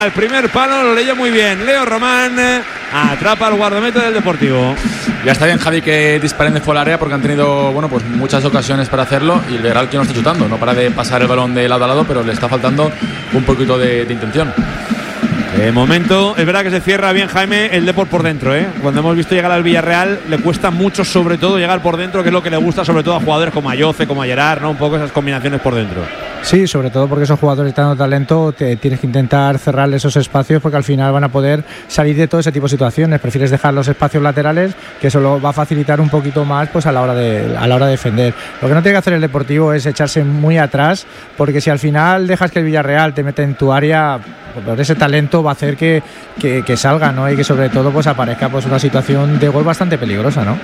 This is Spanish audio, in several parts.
El primer palo lo leyó muy bien Leo Román, atrapa al guardameta del Deportivo. Ya está bien, Javi, que disparen de fuera del área porque han tenido pues muchas ocasiones para hacerlo y el Real que no está chutando, no para de pasar el balón de lado a lado, pero le está faltando un poquito de intención. De momento, es verdad que se cierra bien, Jaime, el Depor por dentro, ¿eh? Cuando hemos visto llegar al Villarreal, le cuesta mucho, sobre todo, llegar por dentro, que es lo que le gusta, sobre todo a jugadores como Ayoce, como a Gerard, ¿no? Un poco esas combinaciones por dentro. Sí, sobre todo porque esos jugadores de tanto talento tienes que intentar cerrarle esos espacios porque al final van a poder salir de todo ese tipo de situaciones. Prefieres dejar los espacios laterales, que eso lo va a facilitar un poquito más pues a la hora de defender. Lo que no tiene que hacer el Deportivo es echarse muy atrás, porque si al final dejas que el Villarreal te mete en tu área, por ese talento va a hacer que salga, ¿no? Y que sobre todo pues aparezca pues una situación de gol bastante peligrosa, ¿no?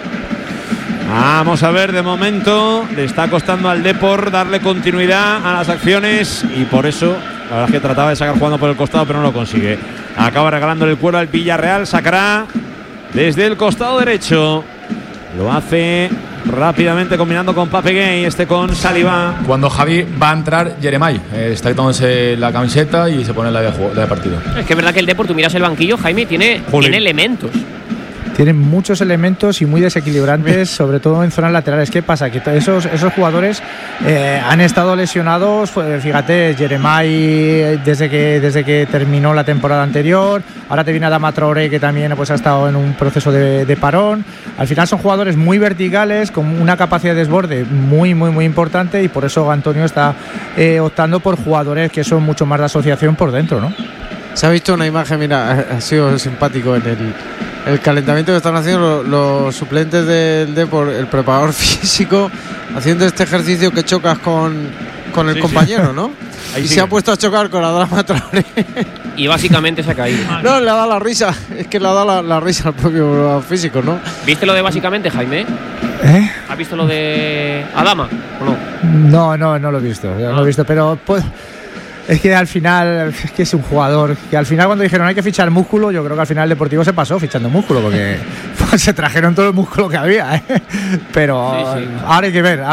Vamos a ver, de momento le está costando al Depor darle continuidad a las acciones y por eso la verdad es que trataba de sacar jugando por el costado, pero no lo consigue. Acaba regalándole el cuero al Villarreal, sacará desde el costado derecho. Lo hace rápidamente combinando con Pape Gay, con Saliba. Cuando Javi va a entrar, Jeremai está quitándose la camiseta y se pone la de partido. Es que es verdad que el Depor, tú miras el banquillo, Jaime, tiene elementos. Tienen muchos elementos y muy desequilibrantes, sobre todo en zonas laterales. ¿Qué pasa? Que esos jugadores han estado lesionados. Fíjate, Jeremai desde que terminó la temporada anterior. Ahora te viene Adama Traoré, que también pues ha estado en un proceso de parón. Al final son jugadores muy verticales, con una capacidad de desborde muy, muy, muy importante, y por eso Antonio está optando por jugadores que son mucho más de asociación por dentro, ¿no? Se ha visto una imagen, mira, ha sido simpático en el calentamiento que están haciendo los suplentes del Depor, el preparador físico, haciendo este ejercicio que chocas con el compañero, ¿no? Ahí y se ha puesto a chocar con Adama Traoré. Y básicamente se ha caído. No, le ha dado la risa. Es que le ha dado la risa al propio físico, ¿no? ¿Viste lo de básicamente, Jaime? ¿Has visto lo de Adama o no? No lo he visto. No lo he visto, pero pues, es que al final es que es un jugador que al final cuando dijeron hay que fichar músculo, yo creo que al final el Deportivo se pasó fichando músculo porque pues, se trajeron todo el músculo que había, ¿eh? Pero sí. Ahora hay que ver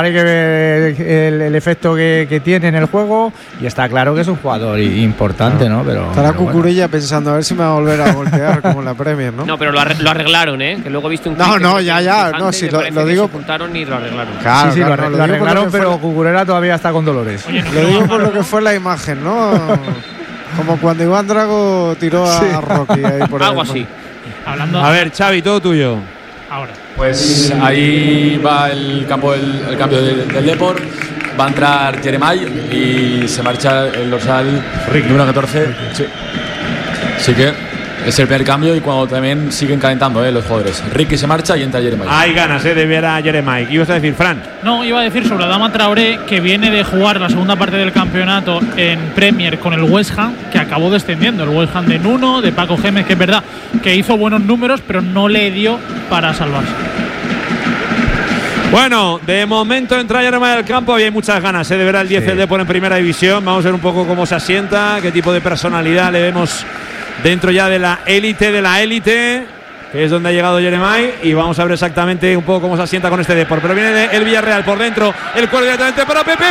el efecto que tiene en el juego, y está claro que es un jugador importante, ¿no? Pero estará Cucurella pensando a ver si me va a volver a voltear como en la Premier, ¿no? No, pero lo arreglaron, ¿eh? Que luego viste un no, si lo digo, se juntaron y lo arreglaron. Claro, sí, claro, lo arreglaron, pero Cucurella todavía está con dolores. Oye, lo digo por lo que fue la imagen, ¿no? Como cuando Iván Drago tiró a Rocky ahí por algo así. A ver, Xavi, todo tuyo. Ahora. Pues ahí va el cambio del Depor. Va a entrar Jeremai y se marcha el dorsal número 14. Sí. Así que es el primer cambio, y cuando también siguen calentando los jugadores. Ricky se marcha y entra Jeremai. Hay ganas de ver a Jeremai. ¿Qué ibas a decir, Fran? No, iba a decir sobre Adama Traoré, que viene de jugar la segunda parte del campeonato en Premier con el West Ham, que acabó descendiendo. El West Ham de Nuno, de Paco Gémez, que es verdad que hizo buenos números, pero no le dio para salvarse. Bueno, de momento entra Jeremai al campo y hay muchas ganas de ver al 10 del Depor en primera división. Vamos a ver un poco cómo se asienta, qué tipo de personalidad le vemos dentro ya de la élite, que es donde ha llegado Jeremai, y vamos a ver exactamente un poco cómo se asienta con este Depor. Pero viene el Villarreal por dentro, el cuero directamente para Pepe,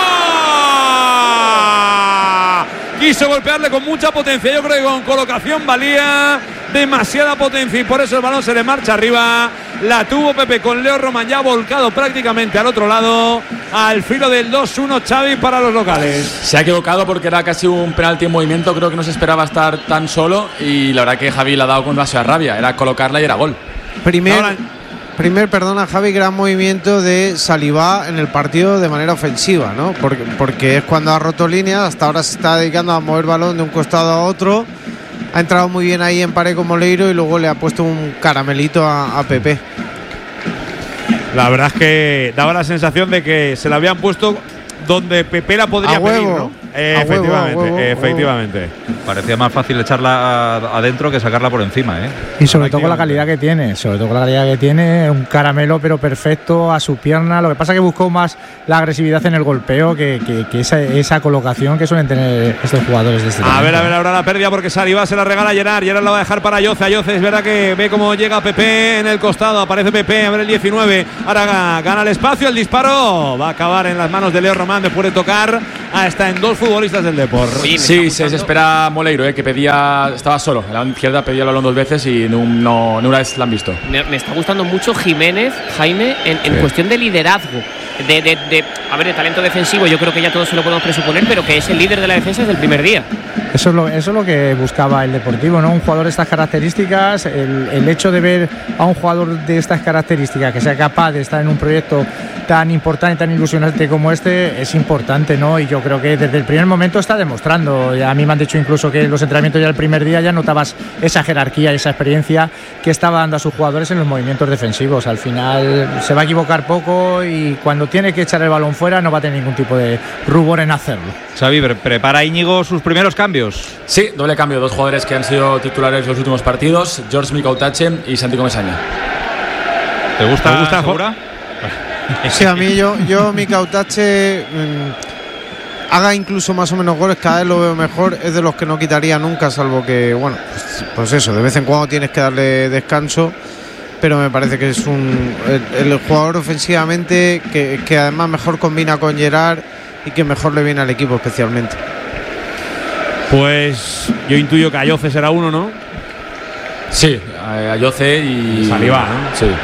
¡fuera! Quiso golpearle con mucha potencia, yo creo que con colocación valía demasiada potencia, y por eso el balón se le marcha arriba. La tuvo Pepe con Leo Román ya volcado prácticamente al otro lado, al filo del 2-1, Xavi, para los locales. Se ha equivocado porque era casi un penalti en movimiento, creo que no se esperaba estar tan solo, y la verdad que Javi le ha dado con demasiada rabia, era colocarla y era gol. Perdona, Javi, gran movimiento de Saliba en el partido de manera ofensiva, ¿no? Porque es cuando ha roto líneas, hasta ahora se está dedicando a mover balón de un costado a otro. Ha entrado muy bien ahí en pared con Moleiro y luego le ha puesto un caramelito a Pepe. La verdad es que daba la sensación de que se la habían puesto donde Pepe la podría pedir, ¿no? Efectivamente. Parecía más fácil echarla adentro que sacarla por encima, ¿eh? Y sobre todo con la calidad que tiene, un caramelo pero perfecto a su pierna. Lo que pasa es que buscó más la agresividad en el golpeo que esa colocación que suelen tener estos jugadores de este A ver, ahora la pérdida porque Saliba se la regala a Gerard la va a dejar para Ayoce. Es verdad que ve cómo llega Pepe en el costado, aparece Pepe, a ver el 19, ahora gana el espacio, el disparo va a acabar en las manos de Leo Román después de tocar, está en 2 futbolistas del Depor. Oye, Sí, se desespera Moleiro, que estaba solo. En la izquierda pedía el balón 2 veces y no una vez la han visto. Me está gustando mucho Jiménez, Jaime, en cuestión de liderazgo. A ver, de talento defensivo yo creo que ya todos se lo podemos presuponer, pero que es el líder de la defensa desde el primer día. Eso es lo que buscaba el Deportivo, ¿no? Un jugador de estas características, el hecho de ver a un jugador de estas características que sea capaz de estar en un proyecto tan importante, tan ilusionante como este, es importante, ¿no? Y yo creo que desde el primer momento está demostrando. A mí me han dicho incluso que en los entrenamientos ya el primer día ya notabas esa jerarquía, esa experiencia que estaba dando a sus jugadores en los movimientos defensivos. Al final se va a equivocar poco y cuando tiene que echar el balón fuera no va a tener ningún tipo de rubor en hacerlo. Xavi, ¿prepara Íñigo sus primeros cambios? Sí, doble cambio. 2 jugadores que han sido titulares los últimos partidos, George Micautache y Santi Comesaña. ¿Te gusta Segura? Sí, a mí yo Micautache haga incluso más o menos goles, cada vez lo veo mejor. Es de los que no quitaría nunca, salvo que, bueno, pues eso, de vez en cuando tienes que darle descanso. Pero me parece que es el jugador ofensivamente que además mejor combina con Gerard y que mejor le viene al equipo especialmente. Pues yo intuyo que Ayoce será uno, ¿no? Sí, Ayoce y Saliba, ¿no? Sí.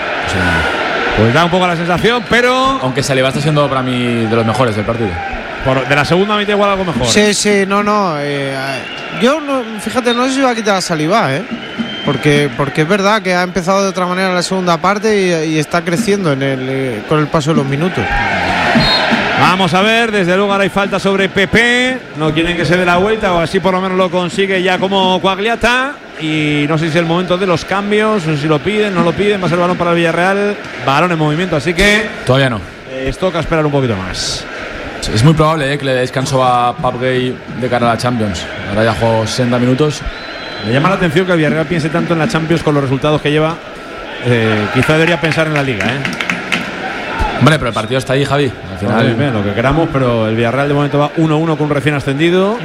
Pues da un poco la sensación, pero aunque Saliba está siendo para mí de los mejores del partido. De la segunda mitad igual algo mejor. Sí, no. Yo no, fíjate, no sé si va a quitar a Saliba, porque es verdad que ha empezado de otra manera la segunda parte y está creciendo con el paso de los minutos. Vamos a ver, desde luego ahora hay falta sobre Pepe. No quieren que se dé la vuelta, o así por lo menos lo consigue ya como Quagliata. Y no sé si es el momento de los cambios, no sé si lo piden, no lo piden. Va a ser el balón para el Villarreal, balón en movimiento, así que todavía no. Toca esperar un poquito más. Es muy probable que le dé descanso a Pape Gueye de cara a la Champions. Ahora ya jugó 60 minutos. Me llama la atención que el Villarreal piense tanto en la Champions con los resultados que lleva. Quizá debería pensar en la Liga, Hombre, pero el partido está ahí, Javi. Al final, bien, lo que queramos, pero el Villarreal de momento va 1-1 con un recién ascendido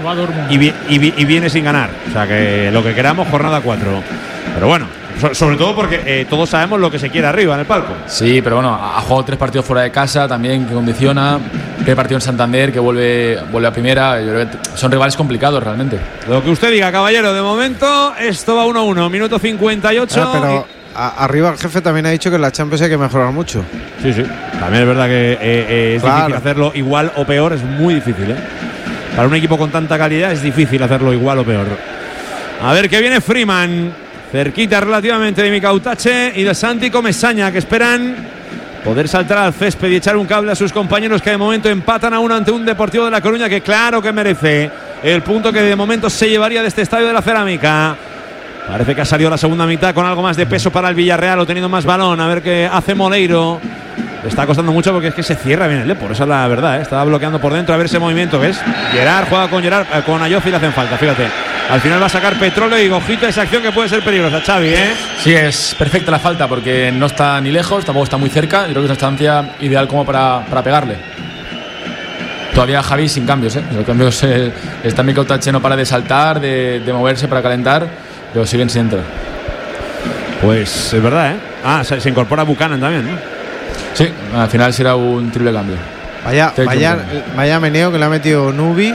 y viene sin ganar. O sea que lo que queramos, jornada 4. Pero bueno, sobre todo porque todos sabemos lo que se quiere arriba en el palco. Sí, pero bueno, ha jugado 3 partidos fuera de casa también, que condiciona. Tiene partido en Santander, que vuelve a primera. Yo creo que son rivales complicados realmente. Lo que usted diga, caballero. De momento esto va 1-1, minuto 58. Pero arriba el jefe también ha dicho que en la Champions hay que mejorar mucho. Sí. También es verdad que es difícil hacerlo igual o peor, es muy difícil, Para un equipo con tanta calidad es difícil hacerlo igual o peor. A ver que viene Freeman, cerquita relativamente de Micautache y de Santi Comesaña, que esperan poder saltar al césped y echar un cable a sus compañeros, que de momento empatan a 1 ante un Deportivo de La Coruña que claro que merece el punto que de momento se llevaría de este Estadio de la Cerámica. Parece que ha salido la segunda mitad con algo más de peso para el Villarreal, o teniendo más balón. A ver qué hace Moleiro. Le está costando mucho porque es que se cierra bien el Depor, esa es la verdad, Estaba bloqueando por dentro. A ver ese movimiento que es Gerard, juega con Ayoce y le hacen falta, fíjate. Al final va a sacar Petróleo y ojito a esa acción que puede ser peligrosa, Xavi, Sí, es perfecta la falta porque no está ni lejos, tampoco está muy cerca. Yo creo que es una distancia ideal como para pegarle. Todavía Javi sin cambios, Los cambios está Micautache, no para de saltar, de moverse para calentar, pero siguen sin entrar. Pues es verdad, se incorpora Buchanan también, ¿no? Sí, al final será un triple cambio. Vaya meneo que le ha metido Nubi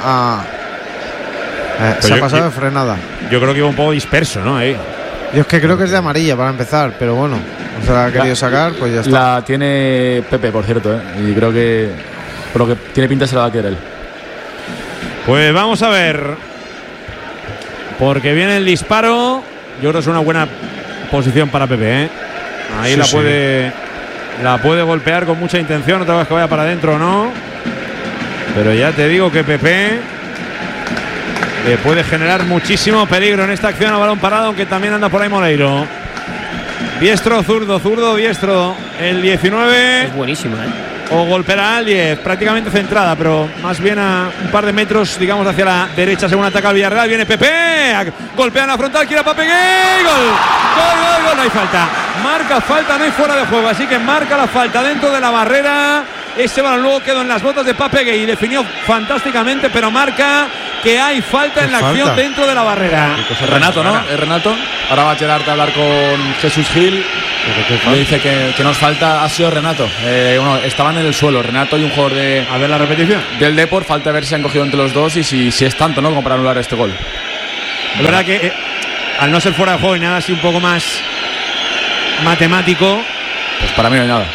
se ha pasado de frenada. Yo creo que iba un poco disperso, ¿no? Ahí. Yo es que creo que es de amarilla para empezar, pero bueno, se la ha querido sacar, pues ya está. La tiene Pepe, por cierto, y creo que por lo que tiene pinta se la va a querer él. Pues vamos a ver, porque viene el disparo. Yo creo que es una buena posición para Pepe, Ahí la puede golpear con mucha intención, otra vez que vaya para adentro o no. Pero ya te digo que Pepe le puede generar muchísimo peligro en esta acción a balón parado, aunque también anda por ahí Moleiro. Diestro, zurdo, diestro. El 19. Es buenísimo, O golpeará al 10, prácticamente centrada, pero más bien a un par de metros, digamos, hacia la derecha, según ataca el Villarreal. Viene Pepe, golpea en la frontal, quiere Pape Gueye, gol, no hay falta. Marca falta, no hay fuera de juego, así que marca la falta dentro de la barrera. Ese balón luego quedó en las botas de Pape Gueye y definió fantásticamente, pero marca que hay falta en la acción dentro de la barrera. Renato, ¿no? Renato. Ahora va Gerard a hablar con Jesús Gil. Le dice que nos falta. Ha sido Renato. Bueno, estaban en el suelo Renato y un jugador A ver la repetición del Depor. Falta ver si han cogido entre los dos y si es tanto, ¿no? Como para anular este gol. Es verdad que al no ser fuera de juego y nada así un poco más matemático, pues para mí no hay nada.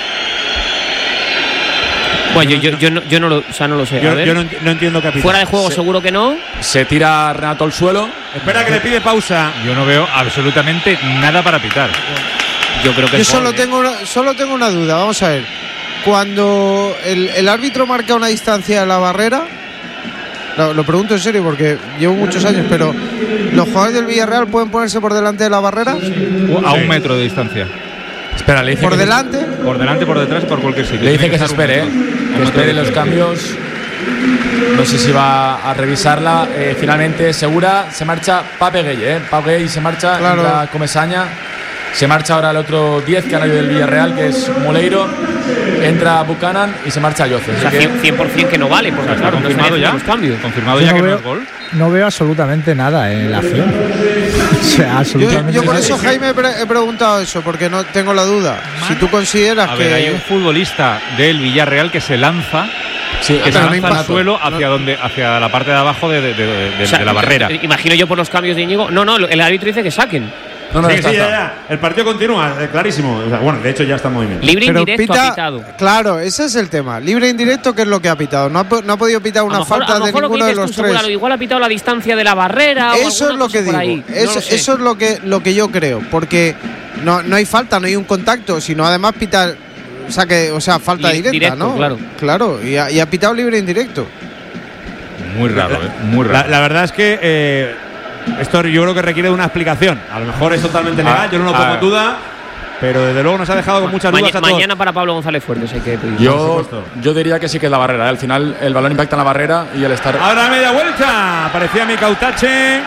Bueno, yo no lo sé. Yo no entiendo qué ha pitado. Fuera de juego seguro que no. Se tira Renato al suelo. Espera que le pide pausa. Yo no veo absolutamente nada para pitar. Yo creo que yo solo tengo una duda. Vamos a ver. Cuando el árbitro marca una distancia de la barrera, lo pregunto en serio porque llevo muchos años, pero ¿los jugadores del Villarreal pueden ponerse por delante de la barrera? A 1 metro de distancia. Espera, le dice ¿Por delante? Por delante, por detrás, por cualquier sitio. Le dice que se espere, que espere los cambios. No sé si va a revisarla. Finalmente, segura, se marcha Pape Gueye. Pape Gueye se marcha, claro. La Comesaña. Se marcha ahora el otro 10 que ha ido del Villarreal, que es Moleiro. Entra Buchanan y se marcha Yoce. O sea, 100% que no vale, porque claro, confirmado ya los cambios. Confirmado ya que no es gol. No veo absolutamente nada en la acción. O sea, absolutamente yo por nada. eso, Jaime, he preguntado eso, porque no tengo la duda. Si tú consideras que hay un futbolista del Villarreal que se lanza. Sí, que se lanza al suelo hacia la parte de abajo de la barrera. Imagino yo por los cambios de Íñigo. No, el árbitro dice que saquen. No, ya. El partido continúa, clarísimo. O sea, bueno, de hecho ya está en movimiento. Libre indirecto ha pitado. Claro, ese es el tema. Libre indirecto, ¿qué es lo que ha pitado? No ha podido pitar una falta de ninguno de los tres. Igual ha pitado la distancia de la barrera. Eso es lo que digo. Eso es lo que yo creo. Porque no hay falta, no hay un contacto, sino además pitar. O sea, falta directa, ¿no? Claro, y ha pitado libre indirecto. Muy raro, muy raro. La verdad es que esto yo creo que requiere de una explicación. A lo mejor es totalmente legal, yo no lo pongo en duda, pero desde luego nos ha dejado con muchas dudas a todos. Mañana para Pablo González Fuertes hay que pedir. Yo diría que sí que es la barrera. Al final el balón impacta en la barrera y el estar. Ahora media vuelta, aparecía Micautache.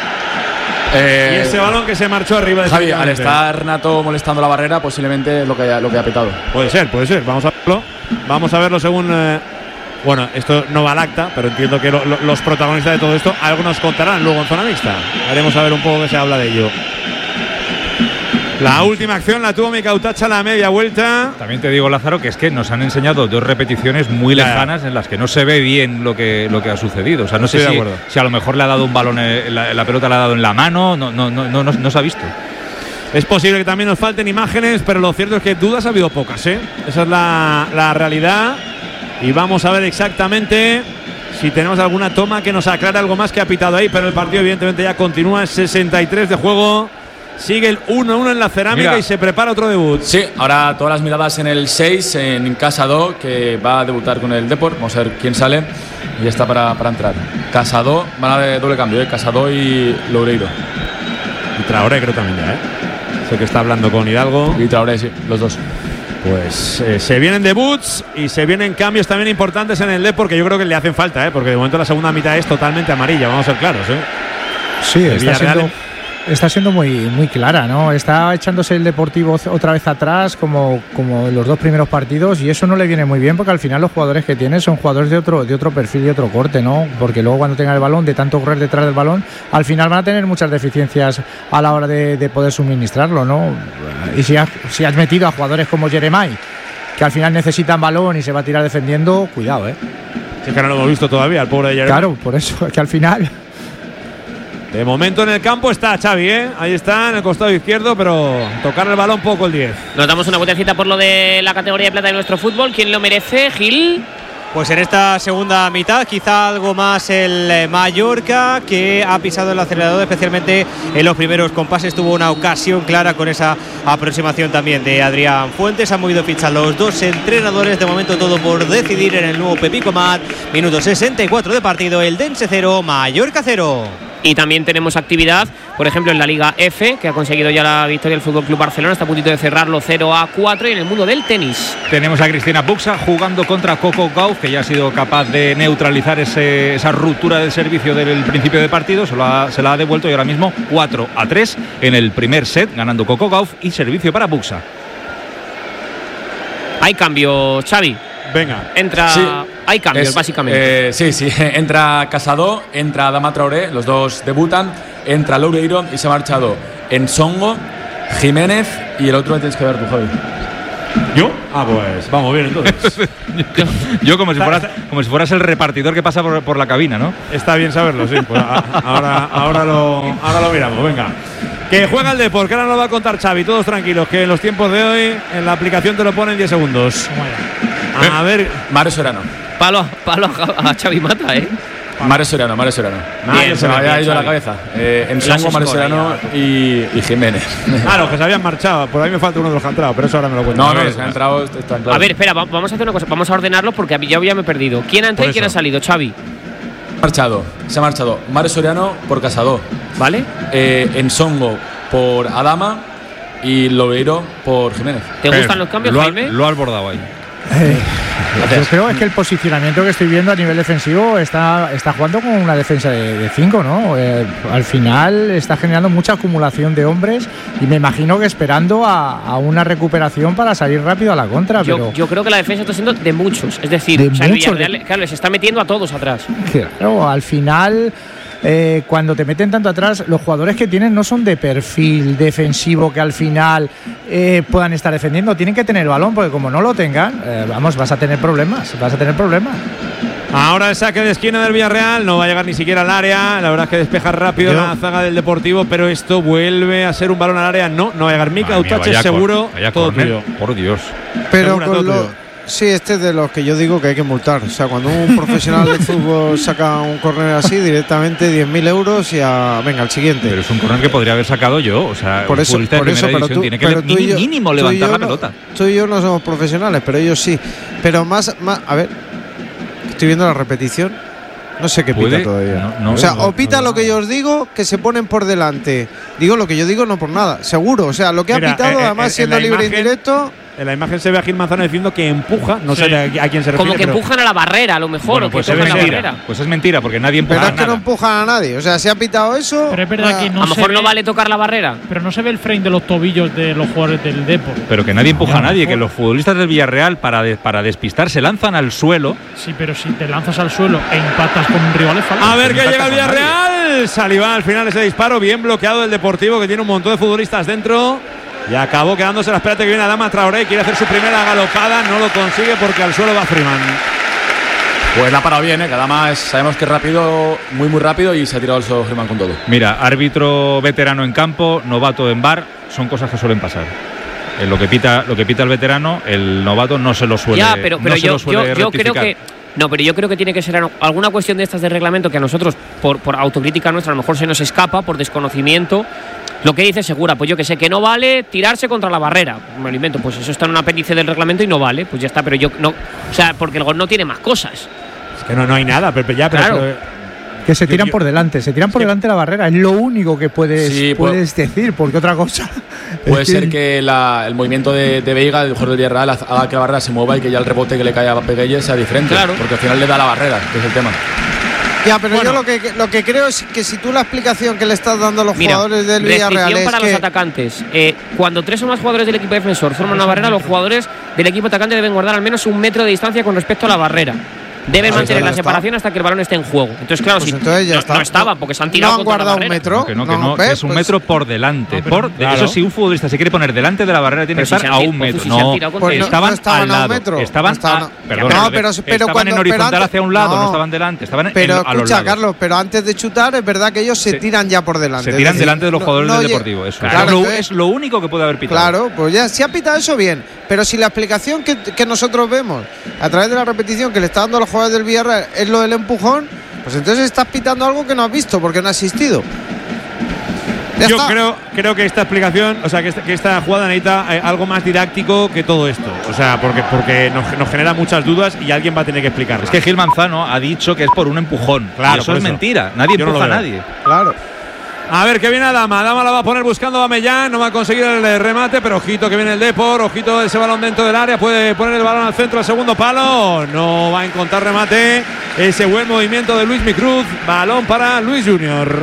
Y ese balón que se marchó arriba de Javi, al estar Renato molestando la barrera, posiblemente es lo que ha pitado. Puede ser. Vamos a verlo según. Bueno, esto no va al acta, pero entiendo que los protagonistas de todo esto algo nos contarán luego en zona mixta. Haremos a ver un poco que se habla de ello. La última acción la tuvo Micautache a la media vuelta. También te digo, Lázaro, que es que nos han enseñado 2 repeticiones muy lejanas en las que no se ve bien lo que ha sucedido. O sea, no sé si a lo mejor le ha dado un balón, la pelota le ha dado en la mano, no se ha visto. Es posible que también nos falten imágenes, pero lo cierto es que dudas ha habido pocas, ¿eh? Esa es la realidad. Y vamos a ver exactamente si tenemos alguna toma que nos aclare algo más que ha pitado ahí. Pero el partido evidentemente ya continúa, 63 de juego. Sigue el 1-1 en la cerámica y se prepara otro debut. Sí, ahora todas las miradas en el 6, en Casado, que va a debutar con el Depor. Vamos a ver quién sale. Y está para entrar. Casado, van a de doble cambio, Casado y Loureiro. Y Traoré creo también ya, Sé que está hablando con Hidalgo. Y Traoré, sí, los dos. Pues se vienen debuts y se vienen cambios también importantes en el Depor, que yo creo que le hacen falta, porque de momento la segunda mitad es totalmente amarilla, vamos a ser claros. Sí, está siendo muy clara, ¿no? Está echándose el Deportivo otra vez atrás como en los 2 primeros partidos, y eso no le viene muy bien porque al final los jugadores que tiene son jugadores de otro perfil y otro corte, ¿no? Porque luego cuando tengan el balón, de tanto correr detrás del balón, al final van a tener muchas deficiencias a la hora de poder suministrarlo, ¿no? Y si has metido a jugadores como Jeremai, que al final necesitan balón y se va a tirar defendiendo, cuidado, Si es que no lo hemos visto todavía, el pobre de Jeremai. Claro, por eso, es que al final... De momento en el campo está Xavi, ahí está, en el costado izquierdo, pero tocar el balón poco el 10. Nos damos una vueltecita por lo de la categoría de plata de nuestro fútbol. ¿Quién lo merece, Gil? Pues en esta segunda mitad quizá algo más el Mallorca, que ha pisado el acelerador, especialmente en los primeros compases. Tuvo una ocasión clara con esa aproximación también de Adrián Fuentes. Han movido ficha los 2 entrenadores. De momento todo por decidir en el nuevo Pepico Mat. Minuto 64 de partido, el Dense 0, Mallorca 0. Y también tenemos actividad, por ejemplo, en la Liga F, que ha conseguido ya la victoria del FC Barcelona. Está a puntito de cerrarlo 0-4. Y en el mundo del tenis tenemos a Cristina Buxa jugando contra Coco Gauff, que ya ha sido capaz de neutralizar esa ruptura del servicio del principio de partido. Se la ha devuelto y ahora mismo 4-3 en el primer set, ganando Coco Gauff, y servicio para Buxa. Hay cambio, Xavi. Venga. Entra. Sí. Hay cambios, básicamente. Sí. Entra Casado, entra Adama Traoré, los dos debutan. Entra Loureiro y se ha marchado Ensongo, Jiménez y el otro tienes que ver tú, Javi. ¿Yo? Pues vamos bien entonces. Yo como si fueras el repartidor que pasa por la cabina, ¿no? Está bien saberlo, sí. Pues ahora lo miramos, venga. Que juega el Depor, que ahora nos lo va a contar Xavi. Todos tranquilos, que en los tiempos de hoy en la aplicación te lo pone en 10 segundos. A ver. Mario Serrano. Palo a Xavi Mata, ¿eh? Mario Serrano. Bien, Se me había ido la cabeza. Ensongo, Mario Serrano y Jiménez. Los que se habían marchado. Por ahí me falta uno de los que ha entrado, pero eso ahora me lo cuento. No, los que han entrado están claros. A ver, espera, vamos a hacer una cosa. Vamos a ordenarlo porque yo ya me he perdido. ¿Quién ha entrado y quién ha salido, Xavi? Se ha marchado Mario Soriano por Casado, ¿vale? Ensongo por Adama y Loureiro por Jiménez. ¿Te gustan los cambios, Jaime? Lo ha abordado ahí. Yo creo es que el posicionamiento que estoy viendo a nivel defensivo está jugando con una defensa de 5, ¿no? Al final está generando mucha acumulación de hombres y me imagino que esperando a una recuperación para salir rápido a la contra. Yo creo que la defensa está siendo de muchos. Es decir, de el muchos, Villarreal, claro, les está metiendo a todos atrás. Claro, al final. Cuando te meten tanto atrás, los jugadores que tienen no son de perfil defensivo que al final puedan estar defendiendo. Tienen que tener el balón, porque como no lo tengan, vas a tener problemas. Ahora el saque de esquina del Villarreal, no va a llegar ni siquiera al área. La verdad es que despeja rápido la zaga del Deportivo, pero esto vuelve a ser un balón al área. No va a llegar Mika Utache, seguro. Todo tuyo. Por Dios. Pero sí, este es de los que yo digo que hay que multar. O sea, cuando un profesional de fútbol saca un córner así, directamente 10.000 euros y venga, al siguiente. Pero es un córner que podría haber sacado yo. O sea, por eso, un futbolista de primera división tiene que mínimo levantar la pelota. Tú y yo no somos profesionales, pero ellos sí. Pero más a ver, estoy viendo la repetición. No sé qué pita todavía. O pita lo que yo os digo, que se ponen por delante. Digo lo que yo digo, no por nada, seguro. O sea, lo que ha pitado, además siendo libre en directo. En la imagen se ve a Gil Manzano diciendo que empuja, no sé a quién se refiere. Como que empujan a la barrera, a lo mejor. Bueno, pues es mentira. Pues es mentira, porque nadie empuja. Pero es que no empujan a nadie. O sea, se ha pitado eso. Pero es verdad que no a lo mejor no vale tocar la barrera. Pero no se ve el frame de los tobillos de los jugadores del Depor. Pero que nadie empuja a nadie, que los futbolistas del Villarreal para despistar se lanzan al suelo. Sí, pero si te lanzas al suelo e impactas con un rival, es falta. A ver que llega el Villarreal. Salivá al final ese disparo, bien bloqueado del Deportivo, que tiene un montón de futbolistas dentro. Y acabó quedándose la espérate que viene Adama Traoré. Quiere hacer su primera galopada, no lo consigue porque al suelo va Freeman. Pues la ha parado bien, que Adama sabemos que es rápido, muy rápido, y se ha tirado el suelo Freeman con todo. Mira, árbitro veterano en campo, novato en VAR, son cosas que suelen pasar. Lo que pita el veterano, el novato no se lo suele. Ya, pero yo creo que. No, pero yo creo que tiene que ser alguna cuestión de estas de reglamento que a nosotros, por autocrítica nuestra, a lo mejor se nos escapa, por desconocimiento. Lo que dice Segura, pues yo que sé, que no vale tirarse contra la barrera. Me lo invento, pues eso está en un apéndice del reglamento y no vale, pues ya está, pero yo no. O sea, porque el gol no tiene más cosas. Es que no hay nada, pero claro. Que se tiran por delante, delante de la barrera, es lo único que puedes decir, porque otra cosa. Puede ser que el movimiento de Veiga, el jugador del Villarreal, haga que la barrera se mueva y que ya el rebote que le cae a Peguelle sea diferente. Claro. Porque al final le da la barrera, que es el tema. Ya, pero yo lo que creo es que si tú la explicación que le estás dando a los jugadores del Villarreal es para los atacantes. Cuando 3 o más jugadores del equipo defensor forman una barrera, los jugadores del equipo atacante deben guardar al menos 1 metro de distancia con respecto a la barrera. Deben mantener la separación hasta que el balón esté en juego. Entonces, claro, pues entonces ya no estaban porque se han tirado contra la barrera. Que es un metro por delante. Eso sí, un futbolista se quiere poner delante de la barrera tiene que estar a 1 metro. Estaban al lado. Estaban en horizontal hacia un lado, no estaban delante. Estaban a los lados. Pero escucha, Carlos, pero antes de chutar es verdad que ellos se tiran ya por delante. Se tiran delante de los jugadores del Deportivo. Eso es lo único que puede haber pitado. Claro, pues ya si ha pitado eso bien. Pero si la explicación que nosotros vemos a través de la repetición que le está dando a los jugadores del Villarreal es lo del empujón, pues entonces estás pitando algo que no has visto porque no has asistido. Yo creo que esta explicación, o sea, que esta jugada necesita algo más didáctico que todo esto. O sea, porque nos genera muchas dudas y alguien va a tener que explicarlo. Es que Gil Manzano ha dicho que es por un empujón. Claro, y eso es mentira. Nadie empuja a nadie. Claro. A ver, que viene Adama. Adama la va a poner buscando a Mellán. No va a conseguir el remate, pero ojito que viene el Depor. Ojito ese balón dentro del área. Puede poner el balón al centro, al segundo palo. No va a encontrar remate. Ese buen movimiento de Luis Micruz. Balón para Luis Junior.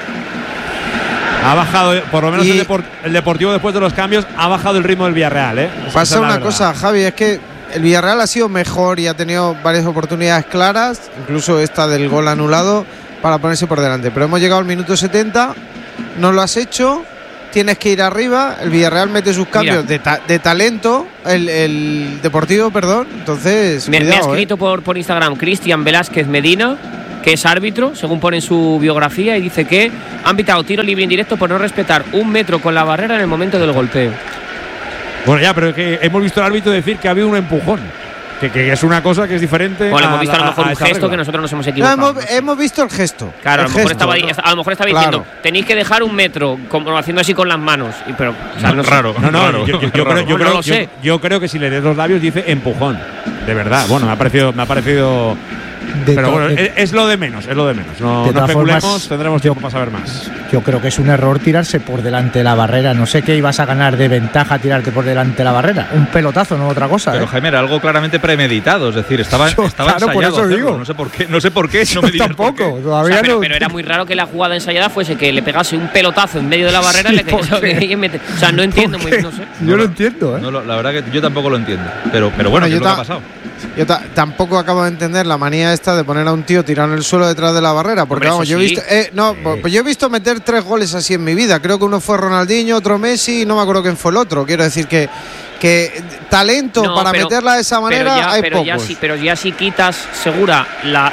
Ha bajado, por lo menos el Deportivo después de los cambios, ha bajado el ritmo del Villarreal. Pasa una cosa, Javi, es que el Villarreal ha sido mejor y ha tenido varias oportunidades claras, incluso esta del gol anulado, para ponerse por delante. Pero hemos llegado al minuto 70, no lo has hecho, tienes que ir arriba. El Villarreal mete sus cambios de talento, el Deportivo, perdón. Entonces, me ha escrito por Instagram Cristian Velázquez Medina, que es árbitro, según pone en su biografía, y dice que han pitado tiro libre indirecto por no respetar 1 metro con la barrera en el momento del golpeo. Bueno, ya, pero es que hemos visto al árbitro decir que ha habido un empujón. Que es una cosa que es diferente. Bueno, hemos visto a lo mejor un gesto que nosotros nos hemos equivocado. No, hemos visto el gesto. Claro, a lo mejor estaba diciendo, tenéis que dejar 1 metro, como haciendo así con las manos. Pero, o sea, raro. No, yo creo que si le des los labios dice empujón. De verdad, bueno, me ha parecido. Pero bueno, es lo de menos, No especulemos, formas, tendremos tiempo para saber más. Yo creo que es un error tirarse por delante de la barrera. No sé qué ibas a ganar de ventaja tirarte por delante de la barrera. Un pelotazo, no otra cosa. Pero Jaime, era algo claramente premeditado, es decir, estaba ensayado. Por eso digo. No sé por qué. No me tampoco. Todavía pero era muy raro que la jugada ensayada fuese que le pegase un pelotazo en medio de la barrera. O sea, no entiendo muy bien, no sé. Yo lo entiendo, No, la verdad que yo tampoco lo entiendo. Pero bueno, ¿qué es lo que ha pasado? Yo tampoco acabo de entender la manía esta de poner a un tío tirado en el suelo detrás de la barrera, porque vamos, yo he visto pues yo he visto meter 3 goles así en mi vida. Creo que uno fue Ronaldinho, otro Messi, y no me acuerdo quién fue el otro. Quiero decir que talento para meterla de esa manera hay pocos. Pero ya si quitas segura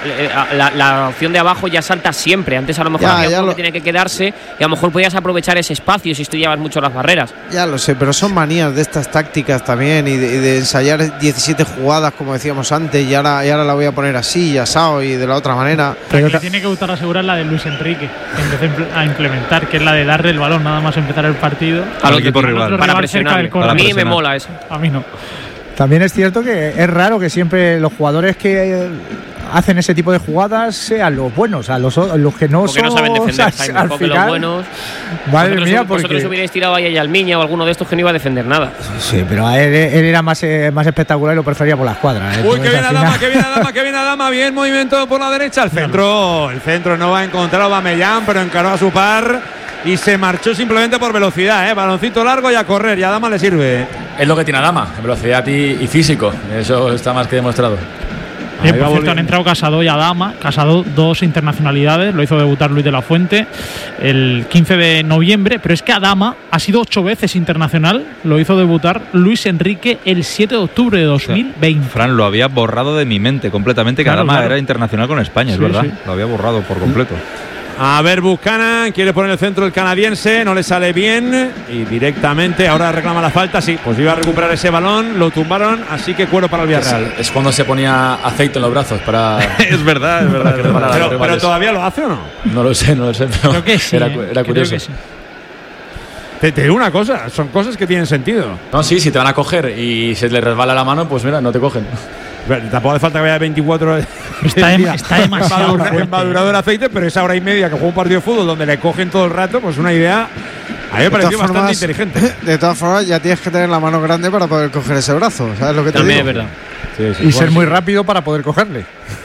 la opción de abajo, ya saltas siempre. Antes a lo mejor había que tiene que quedarse y a lo mejor podías aprovechar ese espacio si estudiabas mucho las barreras. Ya lo sé, pero son manías de estas tácticas también y de ensayar 17 jugadas como decíamos antes y ahora la voy a poner así y asado y de la otra manera. Pero que tiene que gustar asegurar la de Luis Enrique, que empecé a implementar, que es la de darle el balón nada más empezar el partido al equipo rival para presionar. A mí me mola eso. A mí no. También es cierto que es raro que siempre los jugadores que hacen ese tipo de jugadas sean los buenos, a los que no porque son. No saben defender, Jaime, al final, los buenos. Madre mía, porque vosotros hubierais tirado ahí al Miña o alguno de estos que no iba a defender nada. Sí, pero él era más espectacular y lo prefería por la escuadra. Uy, que viene Adama, bien movimiento por la derecha. El centro no va a encontrar a Aubameyang, pero encaró a su par. Y se marchó simplemente por velocidad, baloncito largo y a correr, y a Adama le sirve. Es lo que tiene Adama, velocidad y físico, eso está más que demostrado. Por cierto, han entrado Casado y Adama. Casado, 2 internacionalidades, lo hizo debutar Luis de la Fuente el 15 de noviembre, pero es que Adama ha sido 8 veces internacional, lo hizo debutar Luis Enrique el 7 de octubre de 2020. Fran, lo había borrado de mi mente completamente, que Adama era internacional con España, es verdad, lo había borrado por completo. A ver, Buchanan quiere poner el centro el canadiense, no le sale bien y directamente ahora reclama la falta. Sí, pues iba a recuperar ese balón, lo tumbaron, así que cuero para el Villarreal. Es cuando se ponía aceite en los brazos para. Es verdad. Pero ¿todavía lo hace o no? No lo sé, pero creo que sí, era curioso. Sí. Te digo una cosa, son cosas que tienen sentido. No, sí, si te van a coger y se les resbala la mano, pues mira, no te cogen. Tampoco hace falta que vaya 24 está demasiado madurado el aceite, pero esa hora y media que juega un partido de fútbol donde le cogen todo el rato, pues una idea a mí me pareció bastante inteligente. De todas formas, ya tienes que tener la mano grande para poder coger ese brazo, ¿sabes lo que te digo? Es verdad. Sí, y ser muy rápido para poder cogerle.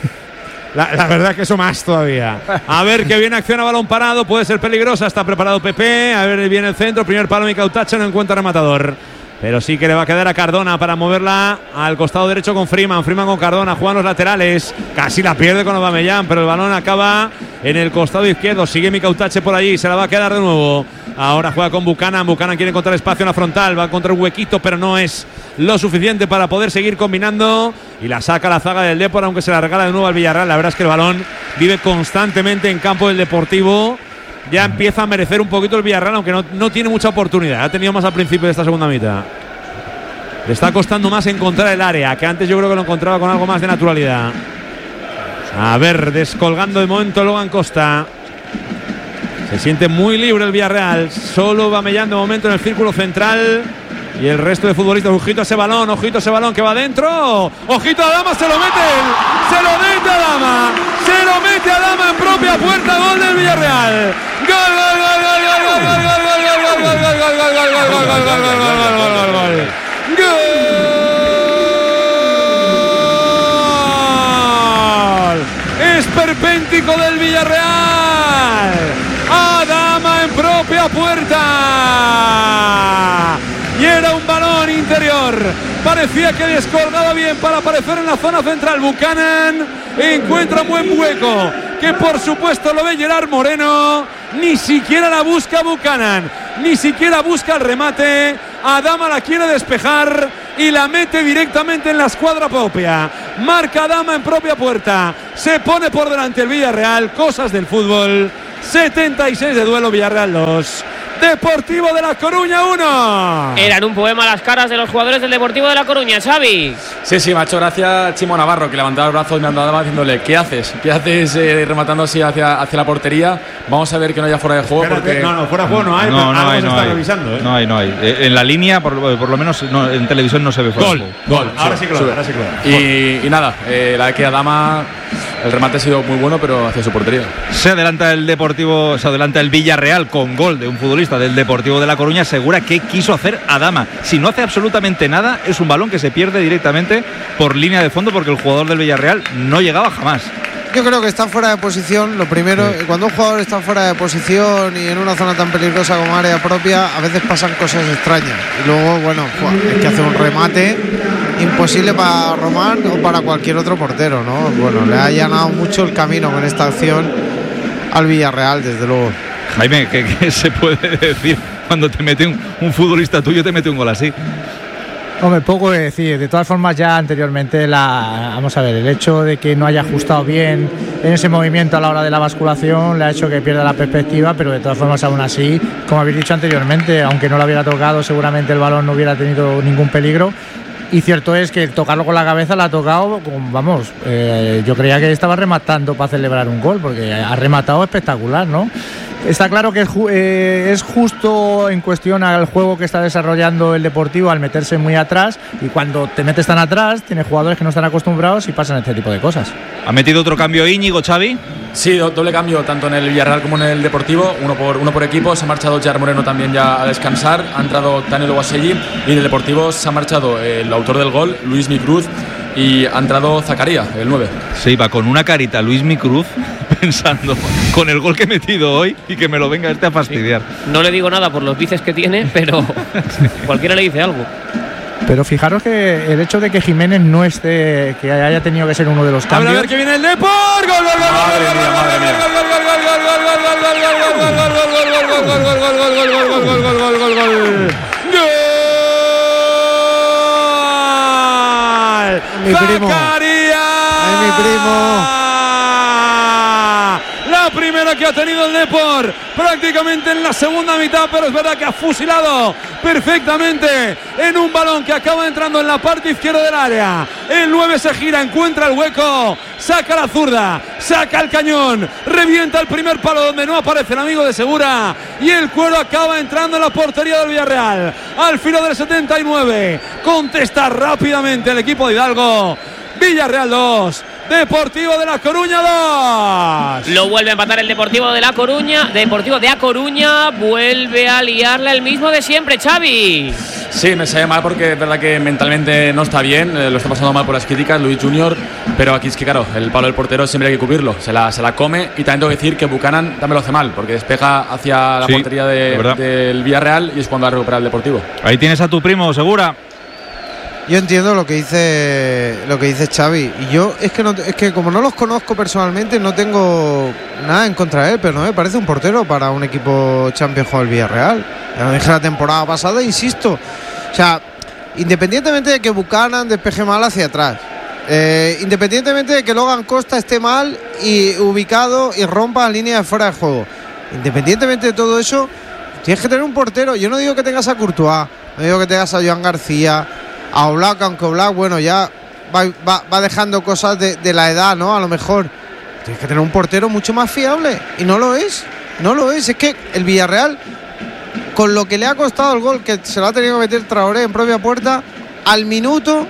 La verdad es que eso más todavía. A ver que viene acción a balón parado, puede ser peligrosa, está preparado Pepe, a ver viene el centro, primer palo Micautache, no encuentra rematador. Pero sí que le va a quedar a Cardona para moverla al costado derecho con Freeman con Cardona, juegan los laterales, casi la pierde con Aubameyang, pero el balón acaba en el costado izquierdo, sigue Micautache por allí, se la va a quedar de nuevo. Ahora juega con Buchanan quiere encontrar espacio en la frontal, va a encontrar un huequito, pero no es lo suficiente para poder seguir combinando y la saca la zaga del Depor, aunque se la regala de nuevo al Villarreal. La verdad es que el balón vive constantemente en campo del Deportivo. Ya empieza a merecer un poquito el Villarreal, aunque no tiene mucha oportunidad. Ha tenido más al principio de esta segunda mitad. Le está costando más encontrar el área, que antes yo creo que lo encontraba con algo más de naturalidad. A ver, descolgando de momento Logan Costa. Se siente muy libre el Villarreal. Solo Aubameyang de momento en el círculo central. Y el resto de futbolistas, ojito a ese balón que va adentro. Ojito a Adama, se lo mete Adama. Se lo mete Adama en propia puerta, gol del Villarreal. ¡Gol! Esperpéntico del Villarreal. Adama en propia puerta. Y era un balón interior parecía que descolgaba bien para aparecer en la zona central. Buchanan encuentra un buen hueco, que por supuesto lo ve Gerard Moreno. Ni siquiera la busca Buchanan, ni siquiera busca el remate. Adama la quiere despejar y la mete directamente en la escuadra propia. Marca Adama en propia puerta. Se pone por delante el Villarreal. Cosas del fútbol. 76 de duelo, Villarreal 2. Deportivo de La Coruña 1. Eran un poema las caras de los jugadores del Deportivo de La Coruña, Xavi. Sí, me ha hecho gracia Chimo Navarro, que levantaba el brazo y me andaba diciéndole: ¿qué haces? ¿Qué haces rematando así hacia la portería? Vamos a ver que no haya fuera de juego. Espérate, porque... No, fuera de juego no hay. No hay. Revisando, No hay. En la línea, por lo menos en televisión no se ve fuera de juego. Gol. Ahora sí que lo ve. Y nada, la de que Adama, el remate ha sido muy bueno, pero hacia su portería. Se adelanta el Villarreal con gol de un futbolista del Deportivo de La Coruña. Asegura que quiso hacer Adama. Si no hace absolutamente nada, es un balón que se pierde directamente por línea de fondo, porque el jugador del Villarreal no llegaba jamás. Yo creo que está fuera de posición. Lo primero, cuando un jugador está fuera de posición y en una zona tan peligrosa como área propia, a veces pasan cosas extrañas. Y luego, bueno, hay que hacer un remate imposible para Román o para cualquier otro portero, ¿no? Bueno, le ha allanado mucho el camino con esta acción al Villarreal, desde luego. Jaime, ¿qué se puede decir cuando te mete un futbolista tuyo, te mete un gol así? Hombre, poco que decir. De todas formas, ya anteriormente, vamos a ver, el hecho de que no haya ajustado bien en ese movimiento a la hora de la basculación le ha hecho que pierda la perspectiva, pero de todas formas, aún así, como habéis dicho anteriormente, aunque no lo hubiera tocado, seguramente el balón no hubiera tenido ningún peligro. Y cierto es que el tocarlo con la cabeza la ha tocado, vamos, yo creía que estaba rematando para celebrar un gol, porque ha rematado espectacular, ¿no? Está claro que es justo en cuestión al juego que está desarrollando el Deportivo al meterse muy atrás, y cuando te metes tan atrás tienes jugadores que no están acostumbrados y pasan este tipo de cosas. ¿Ha metido otro cambio Íñigo, Xavi? Sí, doble cambio tanto en el Villarreal como en el Deportivo, uno por equipo. Se ha marchado Gerard Moreno también ya a descansar, ha entrado Daniel Guaselli, y en el Deportivo se ha marchado el autor del gol, Luismi Cruz, y ha entrado Zacaría, el 9. Se iba con una carita Luismi Cruz pensando con el gol que he metido hoy y que me lo venga a fastidiar. No le digo nada por los bíceps que tiene, pero cualquiera le dice algo. Pero fijaros que el hecho de que Jiménez no esté, que haya tenido que ser uno de los cambios. A ver que viene el Depor. Gol. Mi primo. Ay, mi primo. La primera que ha tenido el Depor prácticamente en la segunda mitad, pero es verdad que ha fusilado perfectamente en un balón que acaba entrando en la parte izquierda del área. El 9 se gira, encuentra el hueco, saca la zurda, saca el cañón, revienta el primer palo donde no aparece el amigo de Segura, y el cuero acaba entrando en la portería del Villarreal. Al filo del 79 contesta rápidamente el equipo de Hidalgo. Villarreal 2, Deportivo de La Coruña 2. Lo vuelve a empatar el Deportivo de La Coruña. Deportivo de A Coruña vuelve a liarla el mismo de siempre, Xavi. Sí, me sale mal porque es verdad que mentalmente no está bien, lo está pasando mal por las críticas, Luis Junior, pero aquí es que claro, el palo del portero siempre hay que cubrirlo, se la come, y también tengo que decir que Buchanan también lo hace mal, porque despeja hacia la portería del Villarreal y es cuando va a recuperar el Deportivo. Ahí tienes a tu primo, Segura. Yo entiendo lo que dice Xavi, y yo es que como no los conozco personalmente no tengo nada en contra de él, pero no me parece un portero para un equipo Champions como el Villarreal. Ya lo dije la temporada pasada, insisto. O sea, independientemente de que Buchanan despeje mal hacia atrás, independientemente de que Logan Costa esté mal y ubicado y rompa la línea de fuera de juego, independientemente de todo eso, tienes que tener un portero. Yo no digo que tengas a Courtois, no digo que tengas a Joan García, a Oblak, aunque Oblak, bueno, ya va dejando cosas de la edad, ¿no? A lo mejor tienes que tener un portero mucho más fiable, y no lo es. Es que el Villarreal, con lo que le ha costado el gol, que se lo ha tenido que meter Traoré en propia puerta, al minuto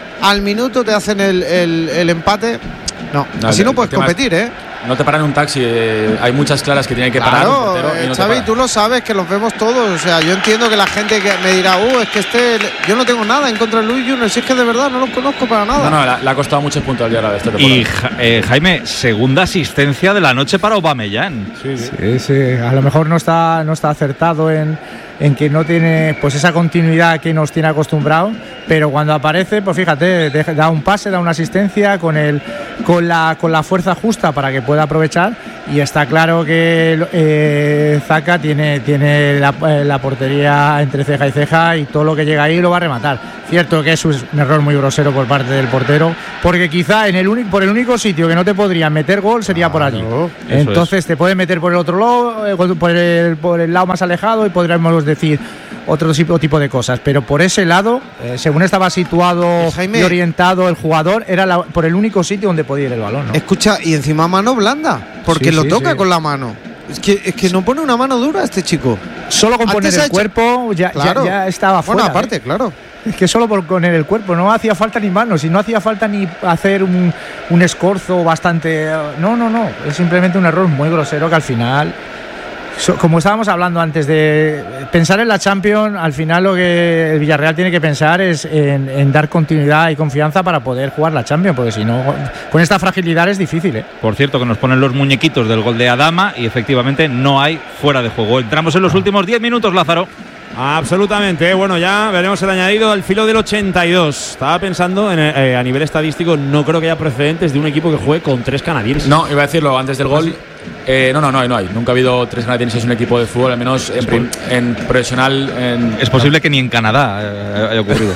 te hacen el empate. No, así no puedes competir, No te paran un taxi, hay muchas claras que tienen que parar. Claro, no Xavi, tú lo sabes, que los vemos todos. O sea, yo entiendo que la gente que me dirá, es que yo no tengo nada en contra de Luis Junior, si es que de verdad no lo conozco para nada. No, le ha costado muchos puntos al día de esta temporada. Y Jaime, segunda asistencia de la noche para Aubameyang. Sí. A lo mejor no está acertado en en que no tiene pues esa continuidad que nos tiene acostumbrado, pero cuando aparece, pues fíjate, da un pase, da una asistencia con la fuerza justa para que pueda aprovechar, y está claro que Zaka tiene la portería entre ceja y ceja, y todo lo que llega ahí lo va a rematar. Cierto que es un error muy grosero por parte del portero, porque quizá por el único sitio que no te podrían meter gol sería por allí. Entonces te pueden meter por el otro lado, por el lado más alejado, y podríamos decir otro tipo de cosas, pero por ese lado, según estaba situado y orientado el jugador, era por el único sitio donde podía ir el balón, ¿no? Escucha, y encima mano blanda, porque lo toca con la mano. Es que no pone una mano dura este chico. Solo con poner el cuerpo ya estaba fuera. Bueno, aparte, claro. Es que solo por poner el cuerpo, no hacía falta ni manos, y no hacía falta ni hacer un escorzo bastante. No, es simplemente un error muy grosero que al final, como estábamos hablando antes de pensar en la Champions, al final lo que el Villarreal tiene que pensar es en dar continuidad y confianza para poder jugar la Champions, porque si no, con esta fragilidad es difícil, ¿eh? Por cierto, que nos ponen los muñequitos del gol de Adama y efectivamente no hay fuera de juego. Entramos en los últimos 10 minutos, Lázaro. Absolutamente, bueno, ya veremos el añadido al filo del 82. Estaba pensando a nivel estadístico, no creo que haya precedentes de un equipo que juegue con 3 canadienses. No, iba a decirlo antes del gol. No hay. Nunca ha habido 3 canadienses en un equipo de fútbol, al menos en profesional. Es posible que ni en Canadá haya ocurrido.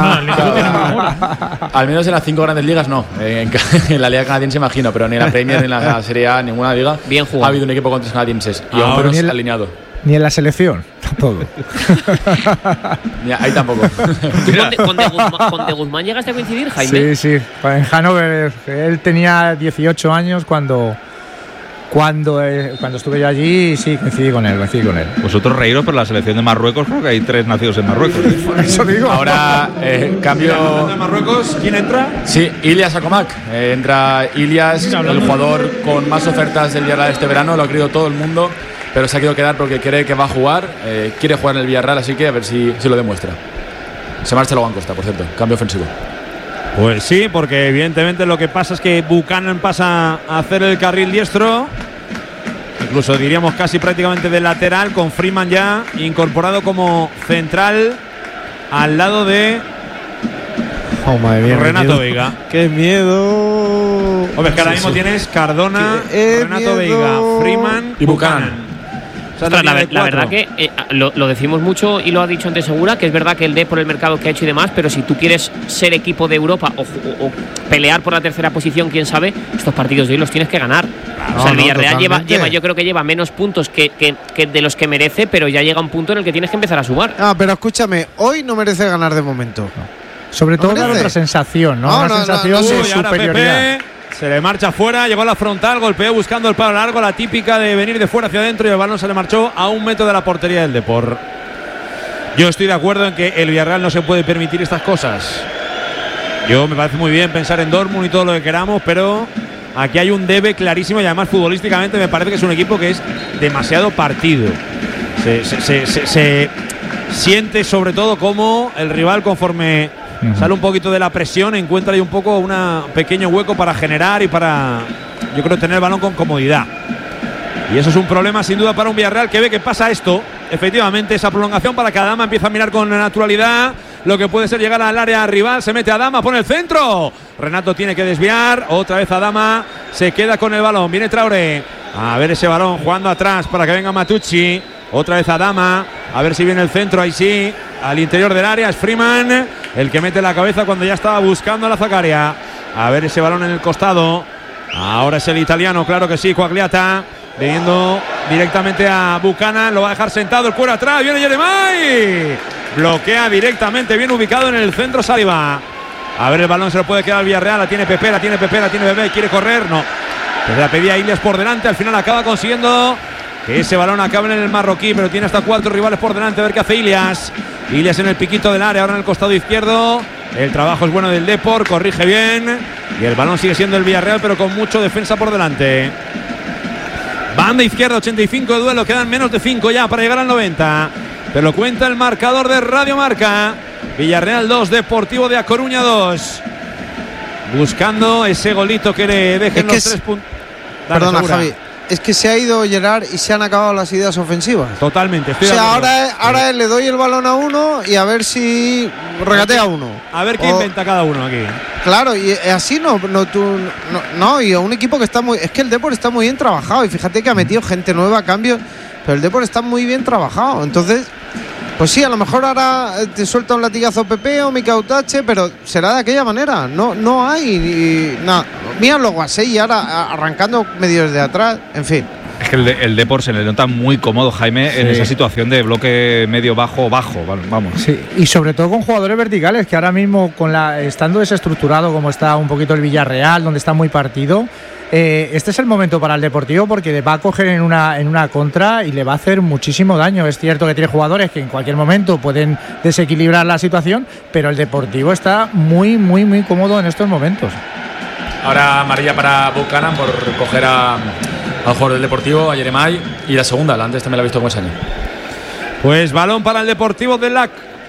Al menos en las 5 grandes ligas no. En la liga canadiense imagino, pero ni en la Premier ni en la Serie A, ninguna liga bien jugado. Ha habido un equipo con 3 canadienses y aún menos alineado. Ni en la selección, tampoco. Ahí tampoco. ¿Tú con De Guzmán llegaste a coincidir, Jaime? Sí. En Hannover, él tenía 18 años cuando estuve yo allí, sí, coincidí con él. Vosotros reíros por la selección de Marruecos, porque hay 3 nacidos en Marruecos. Eso digo. Ahora cambio. ¿De Marruecos? ¿Quién entra? Sí, Ilias Akomak. Entra Ilias, el jugador con más ofertas del Villarreal este verano, lo ha querido todo el mundo, pero se ha querido quedar porque cree que va a jugar, quiere jugar en el Villarreal, así que a ver si lo demuestra. Se marcha Logan Costa, por cierto, cambio ofensivo. Pues sí, porque evidentemente lo que pasa es que Buchanan pasa a hacer el carril diestro, incluso diríamos casi prácticamente de lateral, con Freeman ya incorporado como central al lado de madre mía, Renato Veiga. ¡Qué miedo! Hombre, es que ahora mismo tienes Cardona, Renato Veiga, Freeman y Buchanan. Ostras, la verdad que lo decimos mucho y lo ha dicho antes Segura, que es verdad que el por el mercado que ha hecho y demás, pero si tú quieres ser equipo de Europa o pelear por la tercera posición, quién sabe, estos partidos de hoy los tienes que ganar. O sea, el Villarreal yo creo que lleva menos puntos que de los que merece, pero ya llega un punto en el que tienes que empezar a sumar. Pero escúchame, hoy no merece ganar de momento. Sobre todo da otra sensación, ¿no? Una sensación de superioridad. Se le marcha fuera, llegó a la frontal, golpeó buscando el palo largo, la típica de venir de fuera hacia adentro, y el balón se le marchó a 1 metro de la portería del Depor. Yo estoy de acuerdo en que el Villarreal no se puede permitir estas cosas. Me parece muy bien pensar en Dortmund y todo lo que queramos, pero aquí hay un debe clarísimo, y además futbolísticamente me parece que es un equipo que es demasiado partido. Se siente sobre todo como el rival, conforme sale un poquito de la presión, encuentra ahí un poco un pequeño hueco para generar y para, yo creo, tener el balón con comodidad. Y eso es un problema sin duda para un Villarreal que ve que pasa esto, efectivamente, esa prolongación para que Adama empiece a mirar con naturalidad lo que puede ser llegar al área rival. Se mete Adama, pone el centro, Renato tiene que desviar, otra vez Adama se queda con el balón, viene Traoré a ver ese balón jugando atrás para que venga Matucci, otra vez Adama, a ver si viene el centro, ahí sí, al interior del área es Freeman el que mete la cabeza cuando ya estaba buscando a la Zakaria. A ver ese balón en el costado, ahora es el italiano, claro que sí, Quagliata, viniendo directamente a Buchanan, lo va a dejar sentado, el cuero atrás, viene Jeremai, bloquea directamente, bien ubicado en el centro Saliba. A ver, el balón se lo puede quedar al Villarreal, la tiene Pepe, quiere correr, no, pero la pedía Ilias por delante, al final acaba consiguiendo que ese balón acabe en el marroquí, pero tiene hasta 4 rivales por delante. A ver qué hace Ilias en el piquito del área, ahora en el costado izquierdo. El trabajo es bueno del Depor, corrige bien, y el balón sigue siendo el Villarreal, pero con mucho defensa por delante. Banda izquierda, 85 de duelo, quedan menos de 5 ya para llegar al 90. Te lo cuenta el marcador de Radio Marca. Villarreal 2, Deportivo de A Coruña 2. Buscando ese golito que le dejen los 3 puntos. Perdona, Javi. es que se ha ido Gerard y se han acabado las ideas ofensivas. Totalmente. O sea, ahora le doy el balón a uno y a ver si regatea uno. A ver qué inventa cada uno aquí. Claro, y así no, y a un equipo que está muy... Es que el Depor está muy bien trabajado y fíjate que ha metido gente nueva a cambio, pero el Depor está muy bien trabajado. Entonces, pues sí, a lo mejor ahora te suelta un latigazo Pepe o Mika Utache, pero será de aquella manera. No hay nada. Mira luego a Guasey ahora arrancando medio desde atrás, en fin. Es que el Depor se le nota muy cómodo, Jaime, en esa situación de bloque medio-bajo, vamos. Sí, y sobre todo con jugadores verticales, que ahora mismo estando desestructurado como está un poquito el Villarreal, donde está muy partido, este es el momento para el Deportivo porque le va a coger en una contra y le va a hacer muchísimo daño. Es cierto que tiene jugadores que en cualquier momento pueden desequilibrar la situación, pero el Deportivo está muy, muy, muy cómodo en estos momentos. Ahora amarilla para Buchanan por coger al jugador del Deportivo, a Jeremai, y la segunda, la antes también la he visto con Saña. Pues balón para el Deportivo de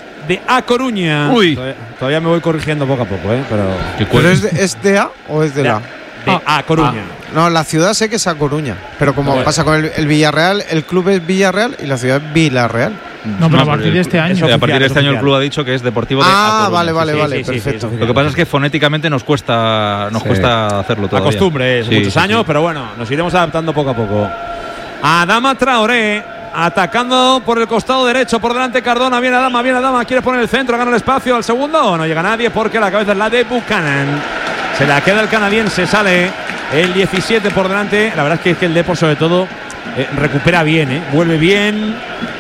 A Coruña. Uy. Todavía me voy corrigiendo poco a poco, ¿Pero es de A o es de la? De A Coruña. No, la ciudad sé que es A Coruña, pero como pasa con el Villarreal, el club es Villarreal y la ciudad es Vilarreal. No, pero a partir de este año. A partir de este año el club ha dicho que es Deportivo de A Coruña. Vale, perfecto. Lo que pasa es que fonéticamente nos cuesta hacerlo todavía. La costumbre, muchos años, pero bueno, nos iremos adaptando poco a poco. Adama Traoré, atacando por el costado derecho, por delante Cardona, viene Adama, quiere poner el centro, gana el espacio al segundo, no llega nadie porque la cabeza es la de Buchanan. Se la queda el canadiense, sale el 17 por delante. La verdad es que el Depor sobre todo recupera bien, vuelve bien.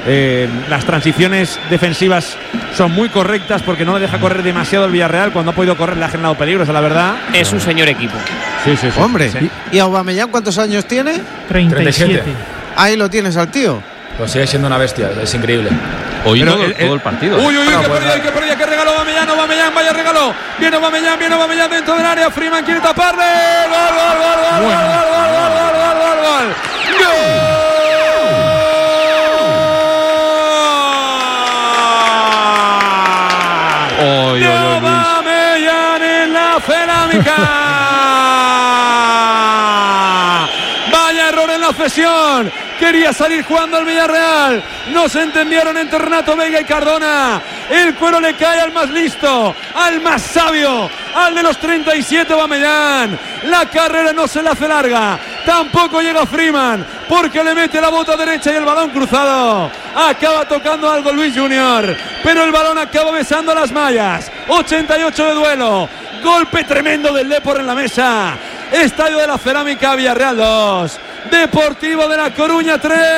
Las transiciones defensivas son muy correctas porque no le deja correr demasiado el Villarreal. Cuando ha podido correr le ha generado peligros, la verdad. Es un señor equipo. Sí. Hombre, sí. ¿Y Aubameyang cuántos años tiene? 37. Ahí lo tienes al tío. Pues sigue siendo una bestia, es increíble. Hoy todo el partido. Uy, que perdía, que regaló Aubameyang, vaya regalo. Viene Aubameyang dentro del área. Freeman quiere taparle. Gol. Aubameyang en la cerámica. Vaya error en la cesión. Quería salir jugando al Villarreal. No se entendieron entre Renato Veiga y Cardona. El cuero le cae al más listo, al más sabio, al de los 37, Aubameyang. La carrera no se la hace larga. Tampoco llega Freeman porque le mete la bota derecha y el balón cruzado. Acaba tocando algo Luis Junior, pero el balón acaba besando las mallas. 88 de duelo. Golpe tremendo del Depor en la mesa. Estadio de la Cerámica, Villarreal 2. Deportivo de La Coruña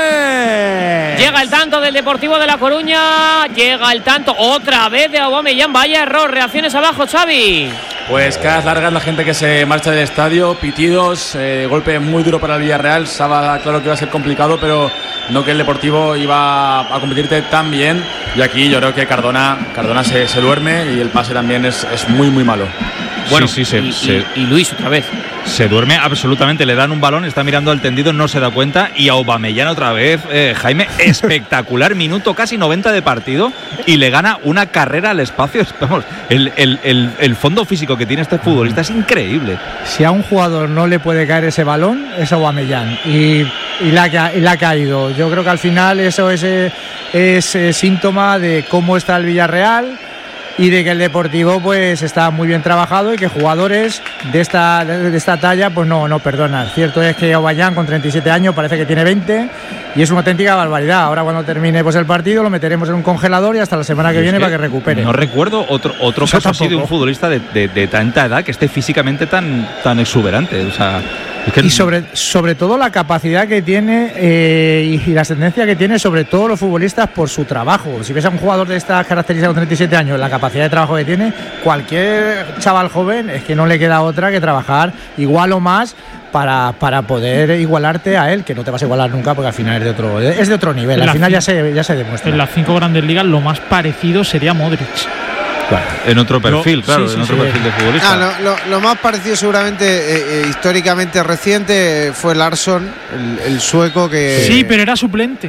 3. Llega el tanto del Deportivo de La Coruña. Llega el tanto otra vez de Aubameyang. Vaya error. Reacciones abajo, Xavi. Pues cada largas la gente que se marcha del estadio. Pitidos. Golpe muy duro para el Villarreal. Estaba claro que iba a ser complicado, pero no que el Deportivo iba a competirte tan bien. Y aquí yo creo que Cardona se duerme y el pase también es muy, muy malo. Bueno, y Luis otra vez. Se duerme absolutamente, le dan un balón, está mirando al tendido, no se da cuenta. Y Aubameyang otra vez, Jaime, espectacular, minuto casi 90 de partido y le gana una carrera al espacio. Vamos, el fondo físico que tiene este futbolista es increíble. Si a un jugador no le puede caer ese balón, es Aubameyang y le ha caído. Yo creo que al final eso es síntoma de cómo está el Villarreal y de que el Deportivo pues está muy bien trabajado y que jugadores de esta talla pues no perdonan. Cierto es que Aubameyang con 37 años parece que tiene 20 y es una auténtica barbaridad. Ahora cuando termine pues el partido lo meteremos en un congelador y hasta la semana que viene para que recupere. No recuerdo otro caso así de un futbolista de tanta edad que esté físicamente tan exuberante. O sea, es que y sobre todo la capacidad que tiene y la ascendencia que tiene sobre todos los futbolistas por su trabajo. Si ves a un jugador de estas características con 37 años, la capacidad de trabajo que tiene, cualquier chaval joven es que no le queda otra que trabajar igual o más para poder igualarte a él, que no te vas a igualar nunca porque al final es de otro nivel. Al final ya se demuestra. En las 5 grandes ligas lo más parecido sería Modric. Claro, en otro perfil, perfil de futbolista. Lo más parecido seguramente históricamente reciente fue Larsson, el sueco que... Sí, pero era suplente.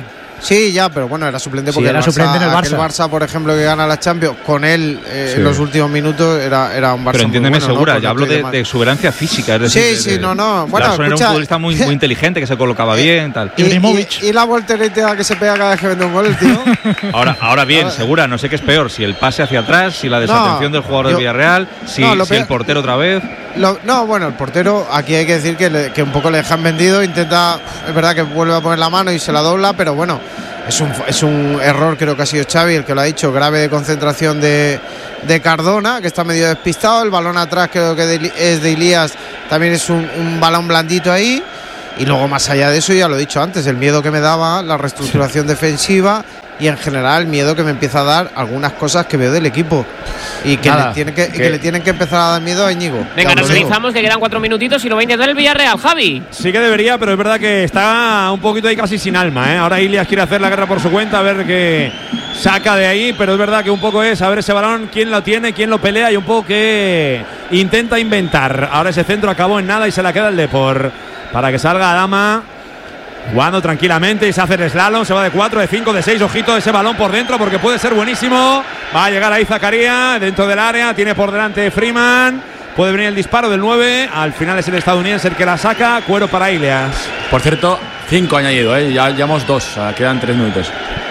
Sí, ya, pero bueno, era suplente porque era suplente en el Barça. El Barça, por ejemplo, que gana la Champions, con él en los últimos minutos era un Barça. Pero entiéndeme, muy bueno, Segura, ¿no? ya hablo de exuberancia física. Es decir, sí, no. Bueno, Larsson era un futbolista muy inteligente, que se colocaba bien, tal. Y la voltereta que se pega cada vez que vende un gol, el tío. Ahora bien, Segura, no sé qué es peor, si el pase hacia atrás, si la desatención del jugador del Villarreal, si el portero otra vez. Bueno, el portero, aquí hay que decir que un poco le dejan vendido, intenta, es verdad que vuelve a poner la mano y se la dobla, pero bueno, es un error, creo que ha sido Xavi el que lo ha dicho, grave de concentración de Cardona, que está medio despistado. El balón atrás creo que es de Ilías, también es un balón blandito ahí. Y luego, más allá de eso, ya lo he dicho antes, el miedo que me daba la reestructuración defensiva y en general el miedo que me empieza a dar algunas cosas que veo del equipo y que le tienen que empezar a dar miedo a Íñigo. Venga, nos realizamos, que quedan 4 minutitos y lo va a intentar el Villarreal, Javi. Sí que debería, pero es verdad que está un poquito ahí casi sin alma, ¿eh? Ahora Ilias quiere hacer la guerra por su cuenta, a ver qué saca de ahí, pero es verdad que un poco es a ver ese balón, quién lo tiene, quién lo pelea y un poco que intenta inventar. Ahora ese centro acabó en nada y se la queda el Depor. Para que salga Adama jugando tranquilamente y se hace el slalom, se va de 4, de 5, de 6, ojito ese balón por dentro porque puede ser buenísimo. Va a llegar ahí Zakaria dentro del área, tiene por delante Freeman, puede venir el disparo del 9, al final es el estadounidense el que la saca, cuero para Ilias. Por cierto, 5 añadido, ya llevamos 2, quedan 3 minutos.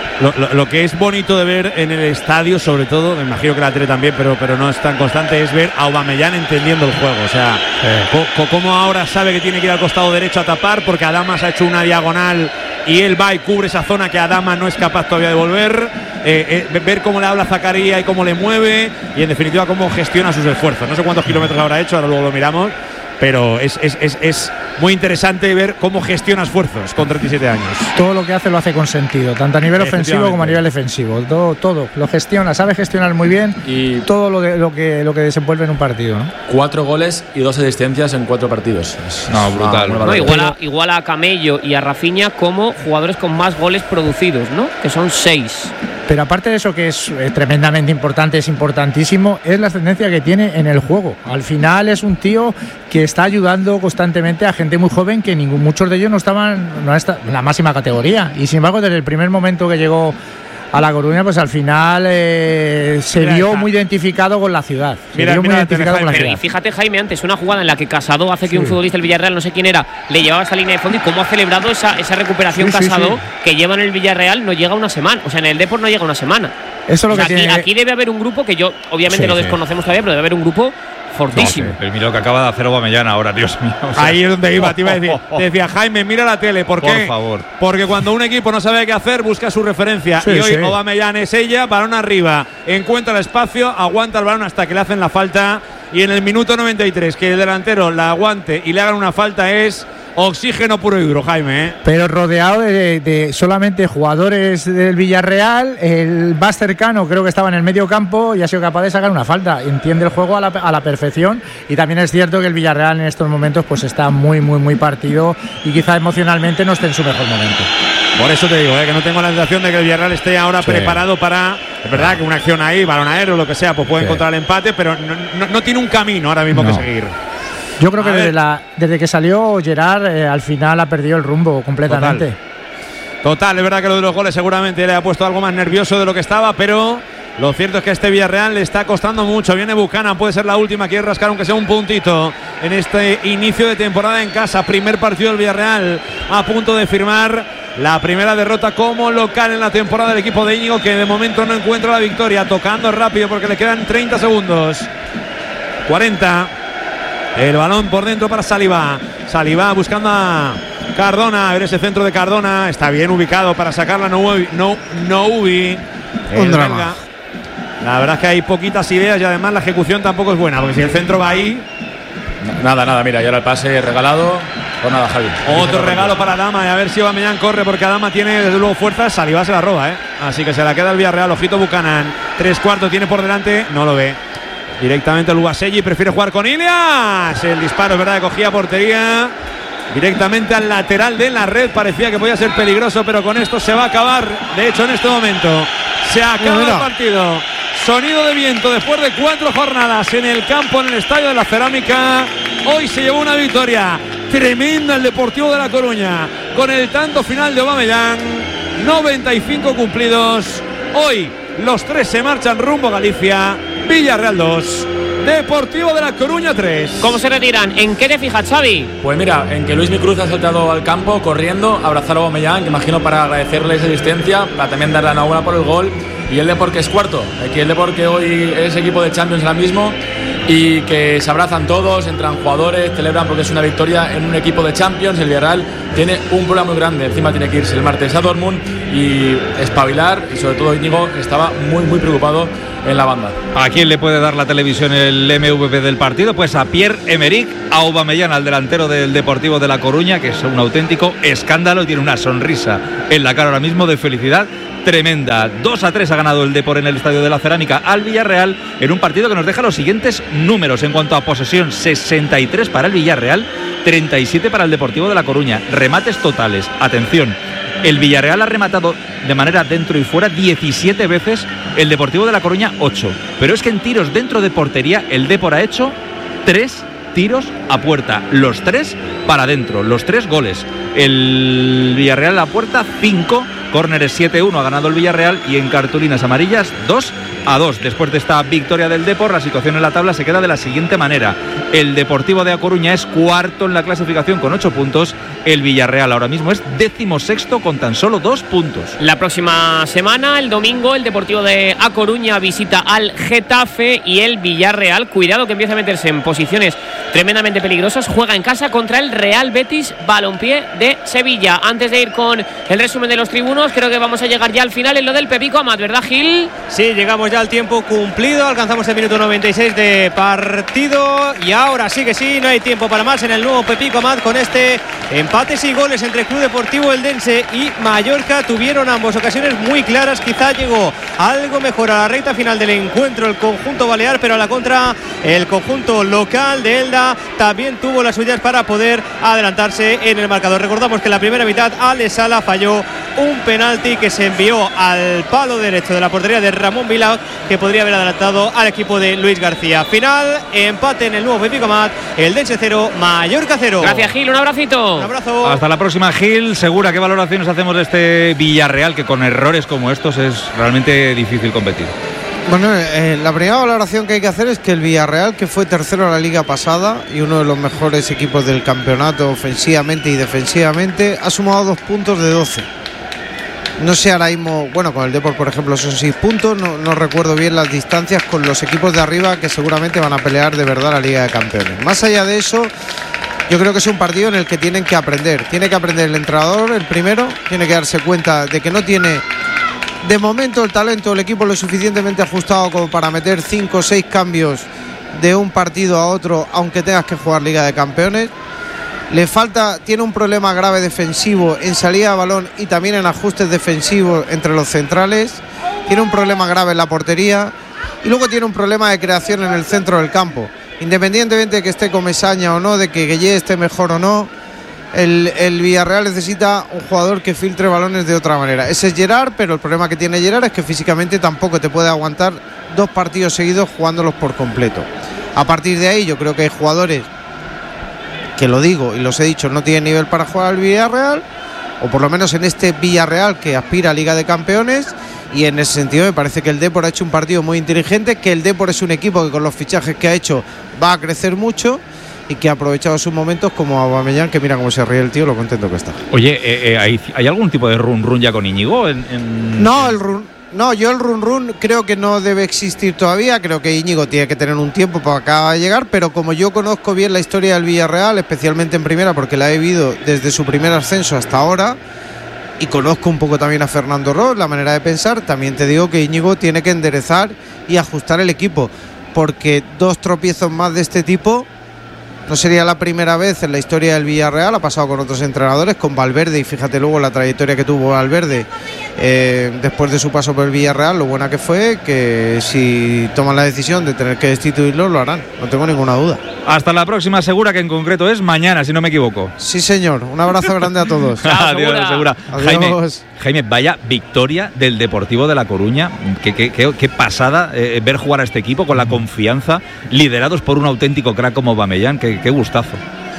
Lo que es bonito de ver en el estadio, sobre todo, me imagino que la tele también, pero no es tan constante, es ver a Aubameyang entendiendo el juego. O sea, cómo ahora sabe que tiene que ir al costado derecho a tapar, porque Adama se ha hecho una diagonal y él va y cubre esa zona que Adama no es capaz todavía de volver. Ver cómo le habla Zakaria y cómo le mueve, y en definitiva cómo gestiona sus esfuerzos. No sé cuántos kilómetros habrá hecho, ahora luego lo miramos. Pero es muy interesante ver cómo gestiona esfuerzos con 37 años. Todo lo que hace lo hace con sentido, tanto a nivel ofensivo como a nivel defensivo. Todo lo gestiona, sabe gestionar muy bien y todo lo que desenvuelve en un partido, ¿no? 4 goles y 2 asistencias en 4 partidos. Brutal. Igual a Camello y a Rafinha como jugadores con más goles producidos, ¿no? Que son 6. Pero aparte de eso, que es tremendamente importante, es importantísimo, es la ascendencia que tiene en el juego. Al final es un tío que está ayudando constantemente a gente muy joven que muchos de ellos no estaban en la máxima categoría. Y sin embargo, desde el primer momento que llegó a La Coruña, pues al final se vio muy identificado con la ciudad. Y fíjate, Jaime, antes una jugada en la que Casado hace que un futbolista del Villarreal, no sé quién era, le llevaba esa línea de fondo y cómo ha celebrado esa recuperación Casado, que lleva en el Villarreal, no llega una semana. O sea, en el Depor no llega una semana. Eso es lo que aquí debe haber un grupo que yo, obviamente lo desconocemos todavía, pero debe haber un grupo fortísimo. Pero mira lo que acaba de hacer Aubameyang ahora, Dios mío. O sea, ahí es donde iba, te iba a decir. Te decía, Jaime, mira la tele. ¿Por qué? Favor. Porque cuando un equipo no sabe qué hacer, busca su referencia. Y hoy Aubameyang es ella, balón arriba, encuentra el espacio, aguanta el balón hasta que le hacen la falta. Y en el minuto 93, que el delantero la aguante y le hagan una falta, es oxígeno puro y duro, Jaime. Pero rodeado de solamente jugadores del Villarreal, el más cercano creo que estaba en el medio campo y ha sido capaz de sacar una falta. Entiende el juego a la perfección, y también es cierto que el Villarreal en estos momentos pues está muy partido y quizá emocionalmente no esté en su mejor momento. Por eso te digo, que no tengo la sensación de que el Villarreal esté ahora preparado para, es verdad que una acción ahí, balón aéreo, lo que sea, pues puede encontrar el empate, pero no tiene un camino ahora mismo que seguir. Yo creo que desde que salió Gerard al final ha perdido el rumbo completamente. Total, es verdad que lo de los goles seguramente le ha puesto algo más nervioso de lo que estaba, pero lo cierto es que a este Villarreal le está costando mucho. Viene Buchanan, puede ser la última, quiere rascar aunque sea un puntito en este inicio de temporada en casa. Primer partido del Villarreal a punto de firmar la primera derrota como local en la temporada del equipo de Íñigo, que de momento no encuentra la victoria. Tocando rápido porque le quedan 30 segundos. 40. El balón por dentro para Saliba buscando a Cardona, a ver ese centro de Cardona, está bien ubicado para sacarla Noubi. Un drama. Belga. La verdad es que hay poquitas ideas y además la ejecución tampoco es buena, porque si el centro va ahí. Nada, mira, y ahora el pase regalado. Pues nada, Javi. Otro regalo para Adama, y a ver si Aubameyang corre, porque Adama tiene desde luego fuerzas. Saliba se la roba, así que se la queda el Villarreal. Ojito Buchanan, 3/4 tiene por delante, no lo ve. Directamente el Ubaselli, prefiere jugar con Ilias. El disparo, es verdad, que cogía portería. Directamente al lateral de la red. Parecía que podía ser peligroso, pero con esto se va a acabar. De hecho, en este momento se acaba el partido. Sonido de viento después de 4 jornadas en el campo, en el Estadio de la Cerámica. Hoy se llevó una victoria tremenda el Deportivo de La Coruña con el tanto final de Aubameyang. 95 cumplidos. Hoy los 3 se marchan rumbo a Galicia. Villarreal 2, Deportivo de La Coruña 3. ¿Cómo se retiran? ¿En qué te fijas, Xavi? Pues mira, en que Luismi Cruz ha saltado al campo corriendo, a abrazar a Aubameyang, que imagino para agradecerle esa asistencia, para también darle la enhorabuena por el gol. Y el Depor, que es cuarto. Aquí el Depor, que hoy es equipo de Champions ahora mismo, y que se abrazan todos, entran jugadores, celebran porque es una victoria en un equipo de Champions. El Villarreal tiene un problema muy grande, encima tiene que irse el martes a Dortmund y espabilar, y sobre todo Íñigo estaba muy preocupado en la banda. ¿A quién le puede dar la televisión el MVP del partido? Pues a Pierre-Emerick Aubameyang, al delantero del Deportivo de La Coruña, que es un auténtico escándalo y tiene una sonrisa en la cara ahora mismo de felicidad tremenda. 2-3 ha ganado el Depor en el Estadio de la Cerámica al Villarreal, en un partido que nos deja los siguientes números en cuanto a posesión: 63 para el Villarreal, 37 para el Deportivo de La Coruña. Remates totales, atención, el Villarreal ha rematado de manera dentro y fuera 17 veces, el Deportivo de La Coruña 8, pero es que en tiros dentro de portería el Depor ha hecho 3 tiros a puerta, los 3 para adentro, los 3 goles. El Villarreal a la puerta 5, córneres 7-1 ha ganado el Villarreal, y en cartulinas amarillas 2-2. Después de esta victoria del Depor, la situación en la tabla se queda de la siguiente manera: el Deportivo de A Coruña es cuarto en la clasificación con 8 puntos, el Villarreal ahora mismo es 16º con tan solo 2 puntos. La próxima semana, el domingo, el Deportivo de A Coruña visita al Getafe, y el Villarreal, cuidado que empieza a meterse en posiciones tremendamente peligrosas, juega en casa contra el Real Betis Balompié de Sevilla. Antes de ir con el resumen de los tribunos, creo que vamos a llegar ya al final en lo del Pepico Amat, ¿verdad, Gil? Sí, llegamos ya al tiempo cumplido, alcanzamos el minuto 96 de partido, y ahora sí que sí, no hay tiempo para más en el nuevo Pepico Amat, con este empates y goles entre Club Deportivo Eldense y Mallorca. Tuvieron ambos ocasiones muy claras, quizá llegó algo mejor a la recta final del encuentro el conjunto balear, pero a la contra el conjunto local de Elda también tuvo las suyas para poder adelantarse en el marcador. Recordamos que en la primera mitad Alex Sala falló un penalti que se envió al palo derecho de la portería de Ramón Vila, que podría haber adelantado al equipo de Luis García. Final, empate en el nuevo Pepico Amat, Eldense 0, Mallorca 0. Gracias, Gil, un abracito. Un abrazo. Hasta la próxima, Gil. Segura, ¿qué valoraciones hacemos de este Villarreal, que con errores como estos es realmente difícil competir? Bueno, la primera valoración que hay que hacer es que el Villarreal, que fue tercero en la liga pasada y uno de los mejores equipos del campeonato ofensivamente y defensivamente, ha sumado 2 puntos de 12. No sé ahora mismo, bueno, con el Depor, por ejemplo, son 6 puntos. No recuerdo bien las distancias con los equipos de arriba, que seguramente van a pelear de verdad la Liga de Campeones. Más allá de eso, yo creo que es un partido en el que tienen que aprender. Tiene que aprender el entrenador, el primero, tiene que darse cuenta de que no tiene de momento el talento del equipo lo suficientemente ajustado como para meter 5 o 6 cambios de un partido a otro, aunque tengas que jugar Liga de Campeones. Le falta, tiene un problema grave defensivo en salida de balón y también en ajustes defensivos entre los centrales. Tiene un problema grave en la portería y luego tiene un problema de creación en el centro del campo. Independientemente de que esté Comesaña o no, de que Gueye esté mejor o no, el Villarreal necesita un jugador que filtre balones de otra manera. Ese es Gerard, pero el problema que tiene Gerard es que físicamente tampoco te puede aguantar 2 partidos seguidos jugándolos por completo. A partir de ahí yo creo que hay jugadores que, lo digo y los he dicho, no tienen nivel para jugar al Villarreal, o por lo menos en este Villarreal que aspira a Liga de Campeones, y en ese sentido me parece que el Depor ha hecho un partido muy inteligente, que el Depor es un equipo que con los fichajes que ha hecho va a crecer mucho y que ha aprovechado sus momentos, como Aubameyang, que mira cómo se ríe el tío, lo contento que está. Oye, ¿hay algún tipo de run ya con Íñigo? No, yo el run creo que no debe existir todavía. Creo que Íñigo tiene que tener un tiempo para acabar de llegar, pero como yo conozco bien la historia del Villarreal, especialmente en primera, porque la he vivido desde su primer ascenso hasta ahora, y conozco un poco también a Fernando Ross, la manera de pensar, también te digo que Íñigo tiene que enderezar y ajustar el equipo, porque 2 tropiezos más de este tipo no sería la primera vez en la historia del Villarreal. Ha pasado con otros entrenadores, con Valverde, y fíjate luego la trayectoria que tuvo Valverde después de su paso por el Villarreal, lo buena que fue, que si toman la decisión de tener que destituirlo, lo harán, no tengo ninguna duda. Hasta la próxima, Segura, que en concreto es mañana, si no me equivoco. Sí, señor, un abrazo grande a todos. Adiós, Segura. Adiós. Jaime, vaya victoria del Deportivo de La Coruña. Qué pasada ver jugar a este equipo con la confianza, liderados por un auténtico crack como Aubameyang. Qué gustazo.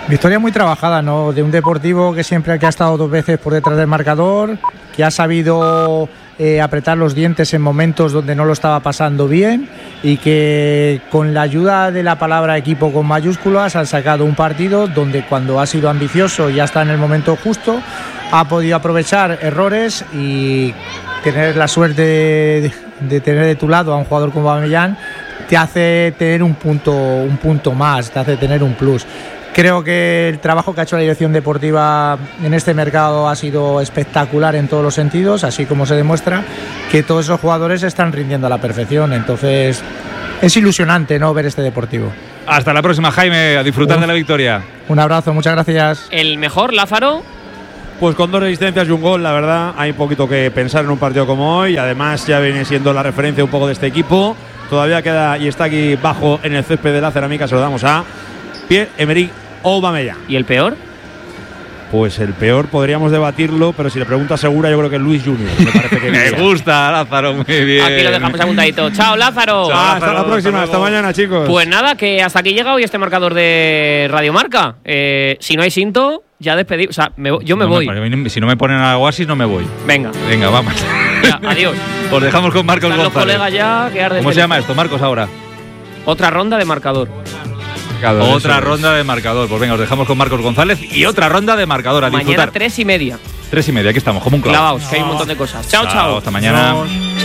Victoria muy trabajada, ¿no? De un Deportivo que siempre ha estado 2 veces por detrás del marcador, que ha sabido apretar los dientes en momentos donde no lo estaba pasando bien y que con la ayuda de la palabra equipo con mayúsculas han sacado un partido donde cuando ha sido ambicioso y ya está en el momento justo, ha podido aprovechar errores y tener la suerte de tener de tu lado a un jugador como Aubameyang te hace tener un punto más, te hace tener un plus. Creo que el trabajo que ha hecho la dirección deportiva en este mercado ha sido espectacular en todos los sentidos, así como se demuestra que todos esos jugadores están rindiendo a la perfección. Entonces es ilusionante, ¿no?, ver este Deportivo. Hasta la próxima, Jaime, a disfrutar de la victoria. Un abrazo, muchas gracias. ¿El mejor, Lázaro? Pues con 2 asistencias y un gol, la verdad, hay poquito que pensar en un partido como hoy. Además, ya viene siendo la referencia un poco de este equipo. Todavía queda y está aquí bajo en el césped de la cerámica. Se lo damos a Pierre-Emerick Aubameyang. ¿Y el peor? Pues el peor podríamos debatirlo, pero si le preguntas segura, yo creo que es Luis Junior. Me parece que me gusta, Lázaro, muy bien. Aquí lo dejamos apuntadito. ¡Chao, Lázaro! Chao, hasta la próxima, hasta mañana, chicos. Pues nada, que hasta aquí llega hoy este marcador de Radio Marca. Si no hay cinto, ya despedí. O sea, yo me voy. Si no me ponen a Oasis, no me voy. Venga, vamos. Ya, adiós. Os dejamos con Marcos Están González. Los colegas ya que arden. ¿Cómo se llama esto, Marcos, ahora? Otra ronda de marcador. Otra ronda de marcador. Pues venga, os dejamos con Marcos González y otra ronda de marcador. A mañana disfrutar. 3:30. 3:30, aquí estamos, como un clavo. Clavaos, que hay un montón de cosas. Chao, chao. Hasta mañana. Chao.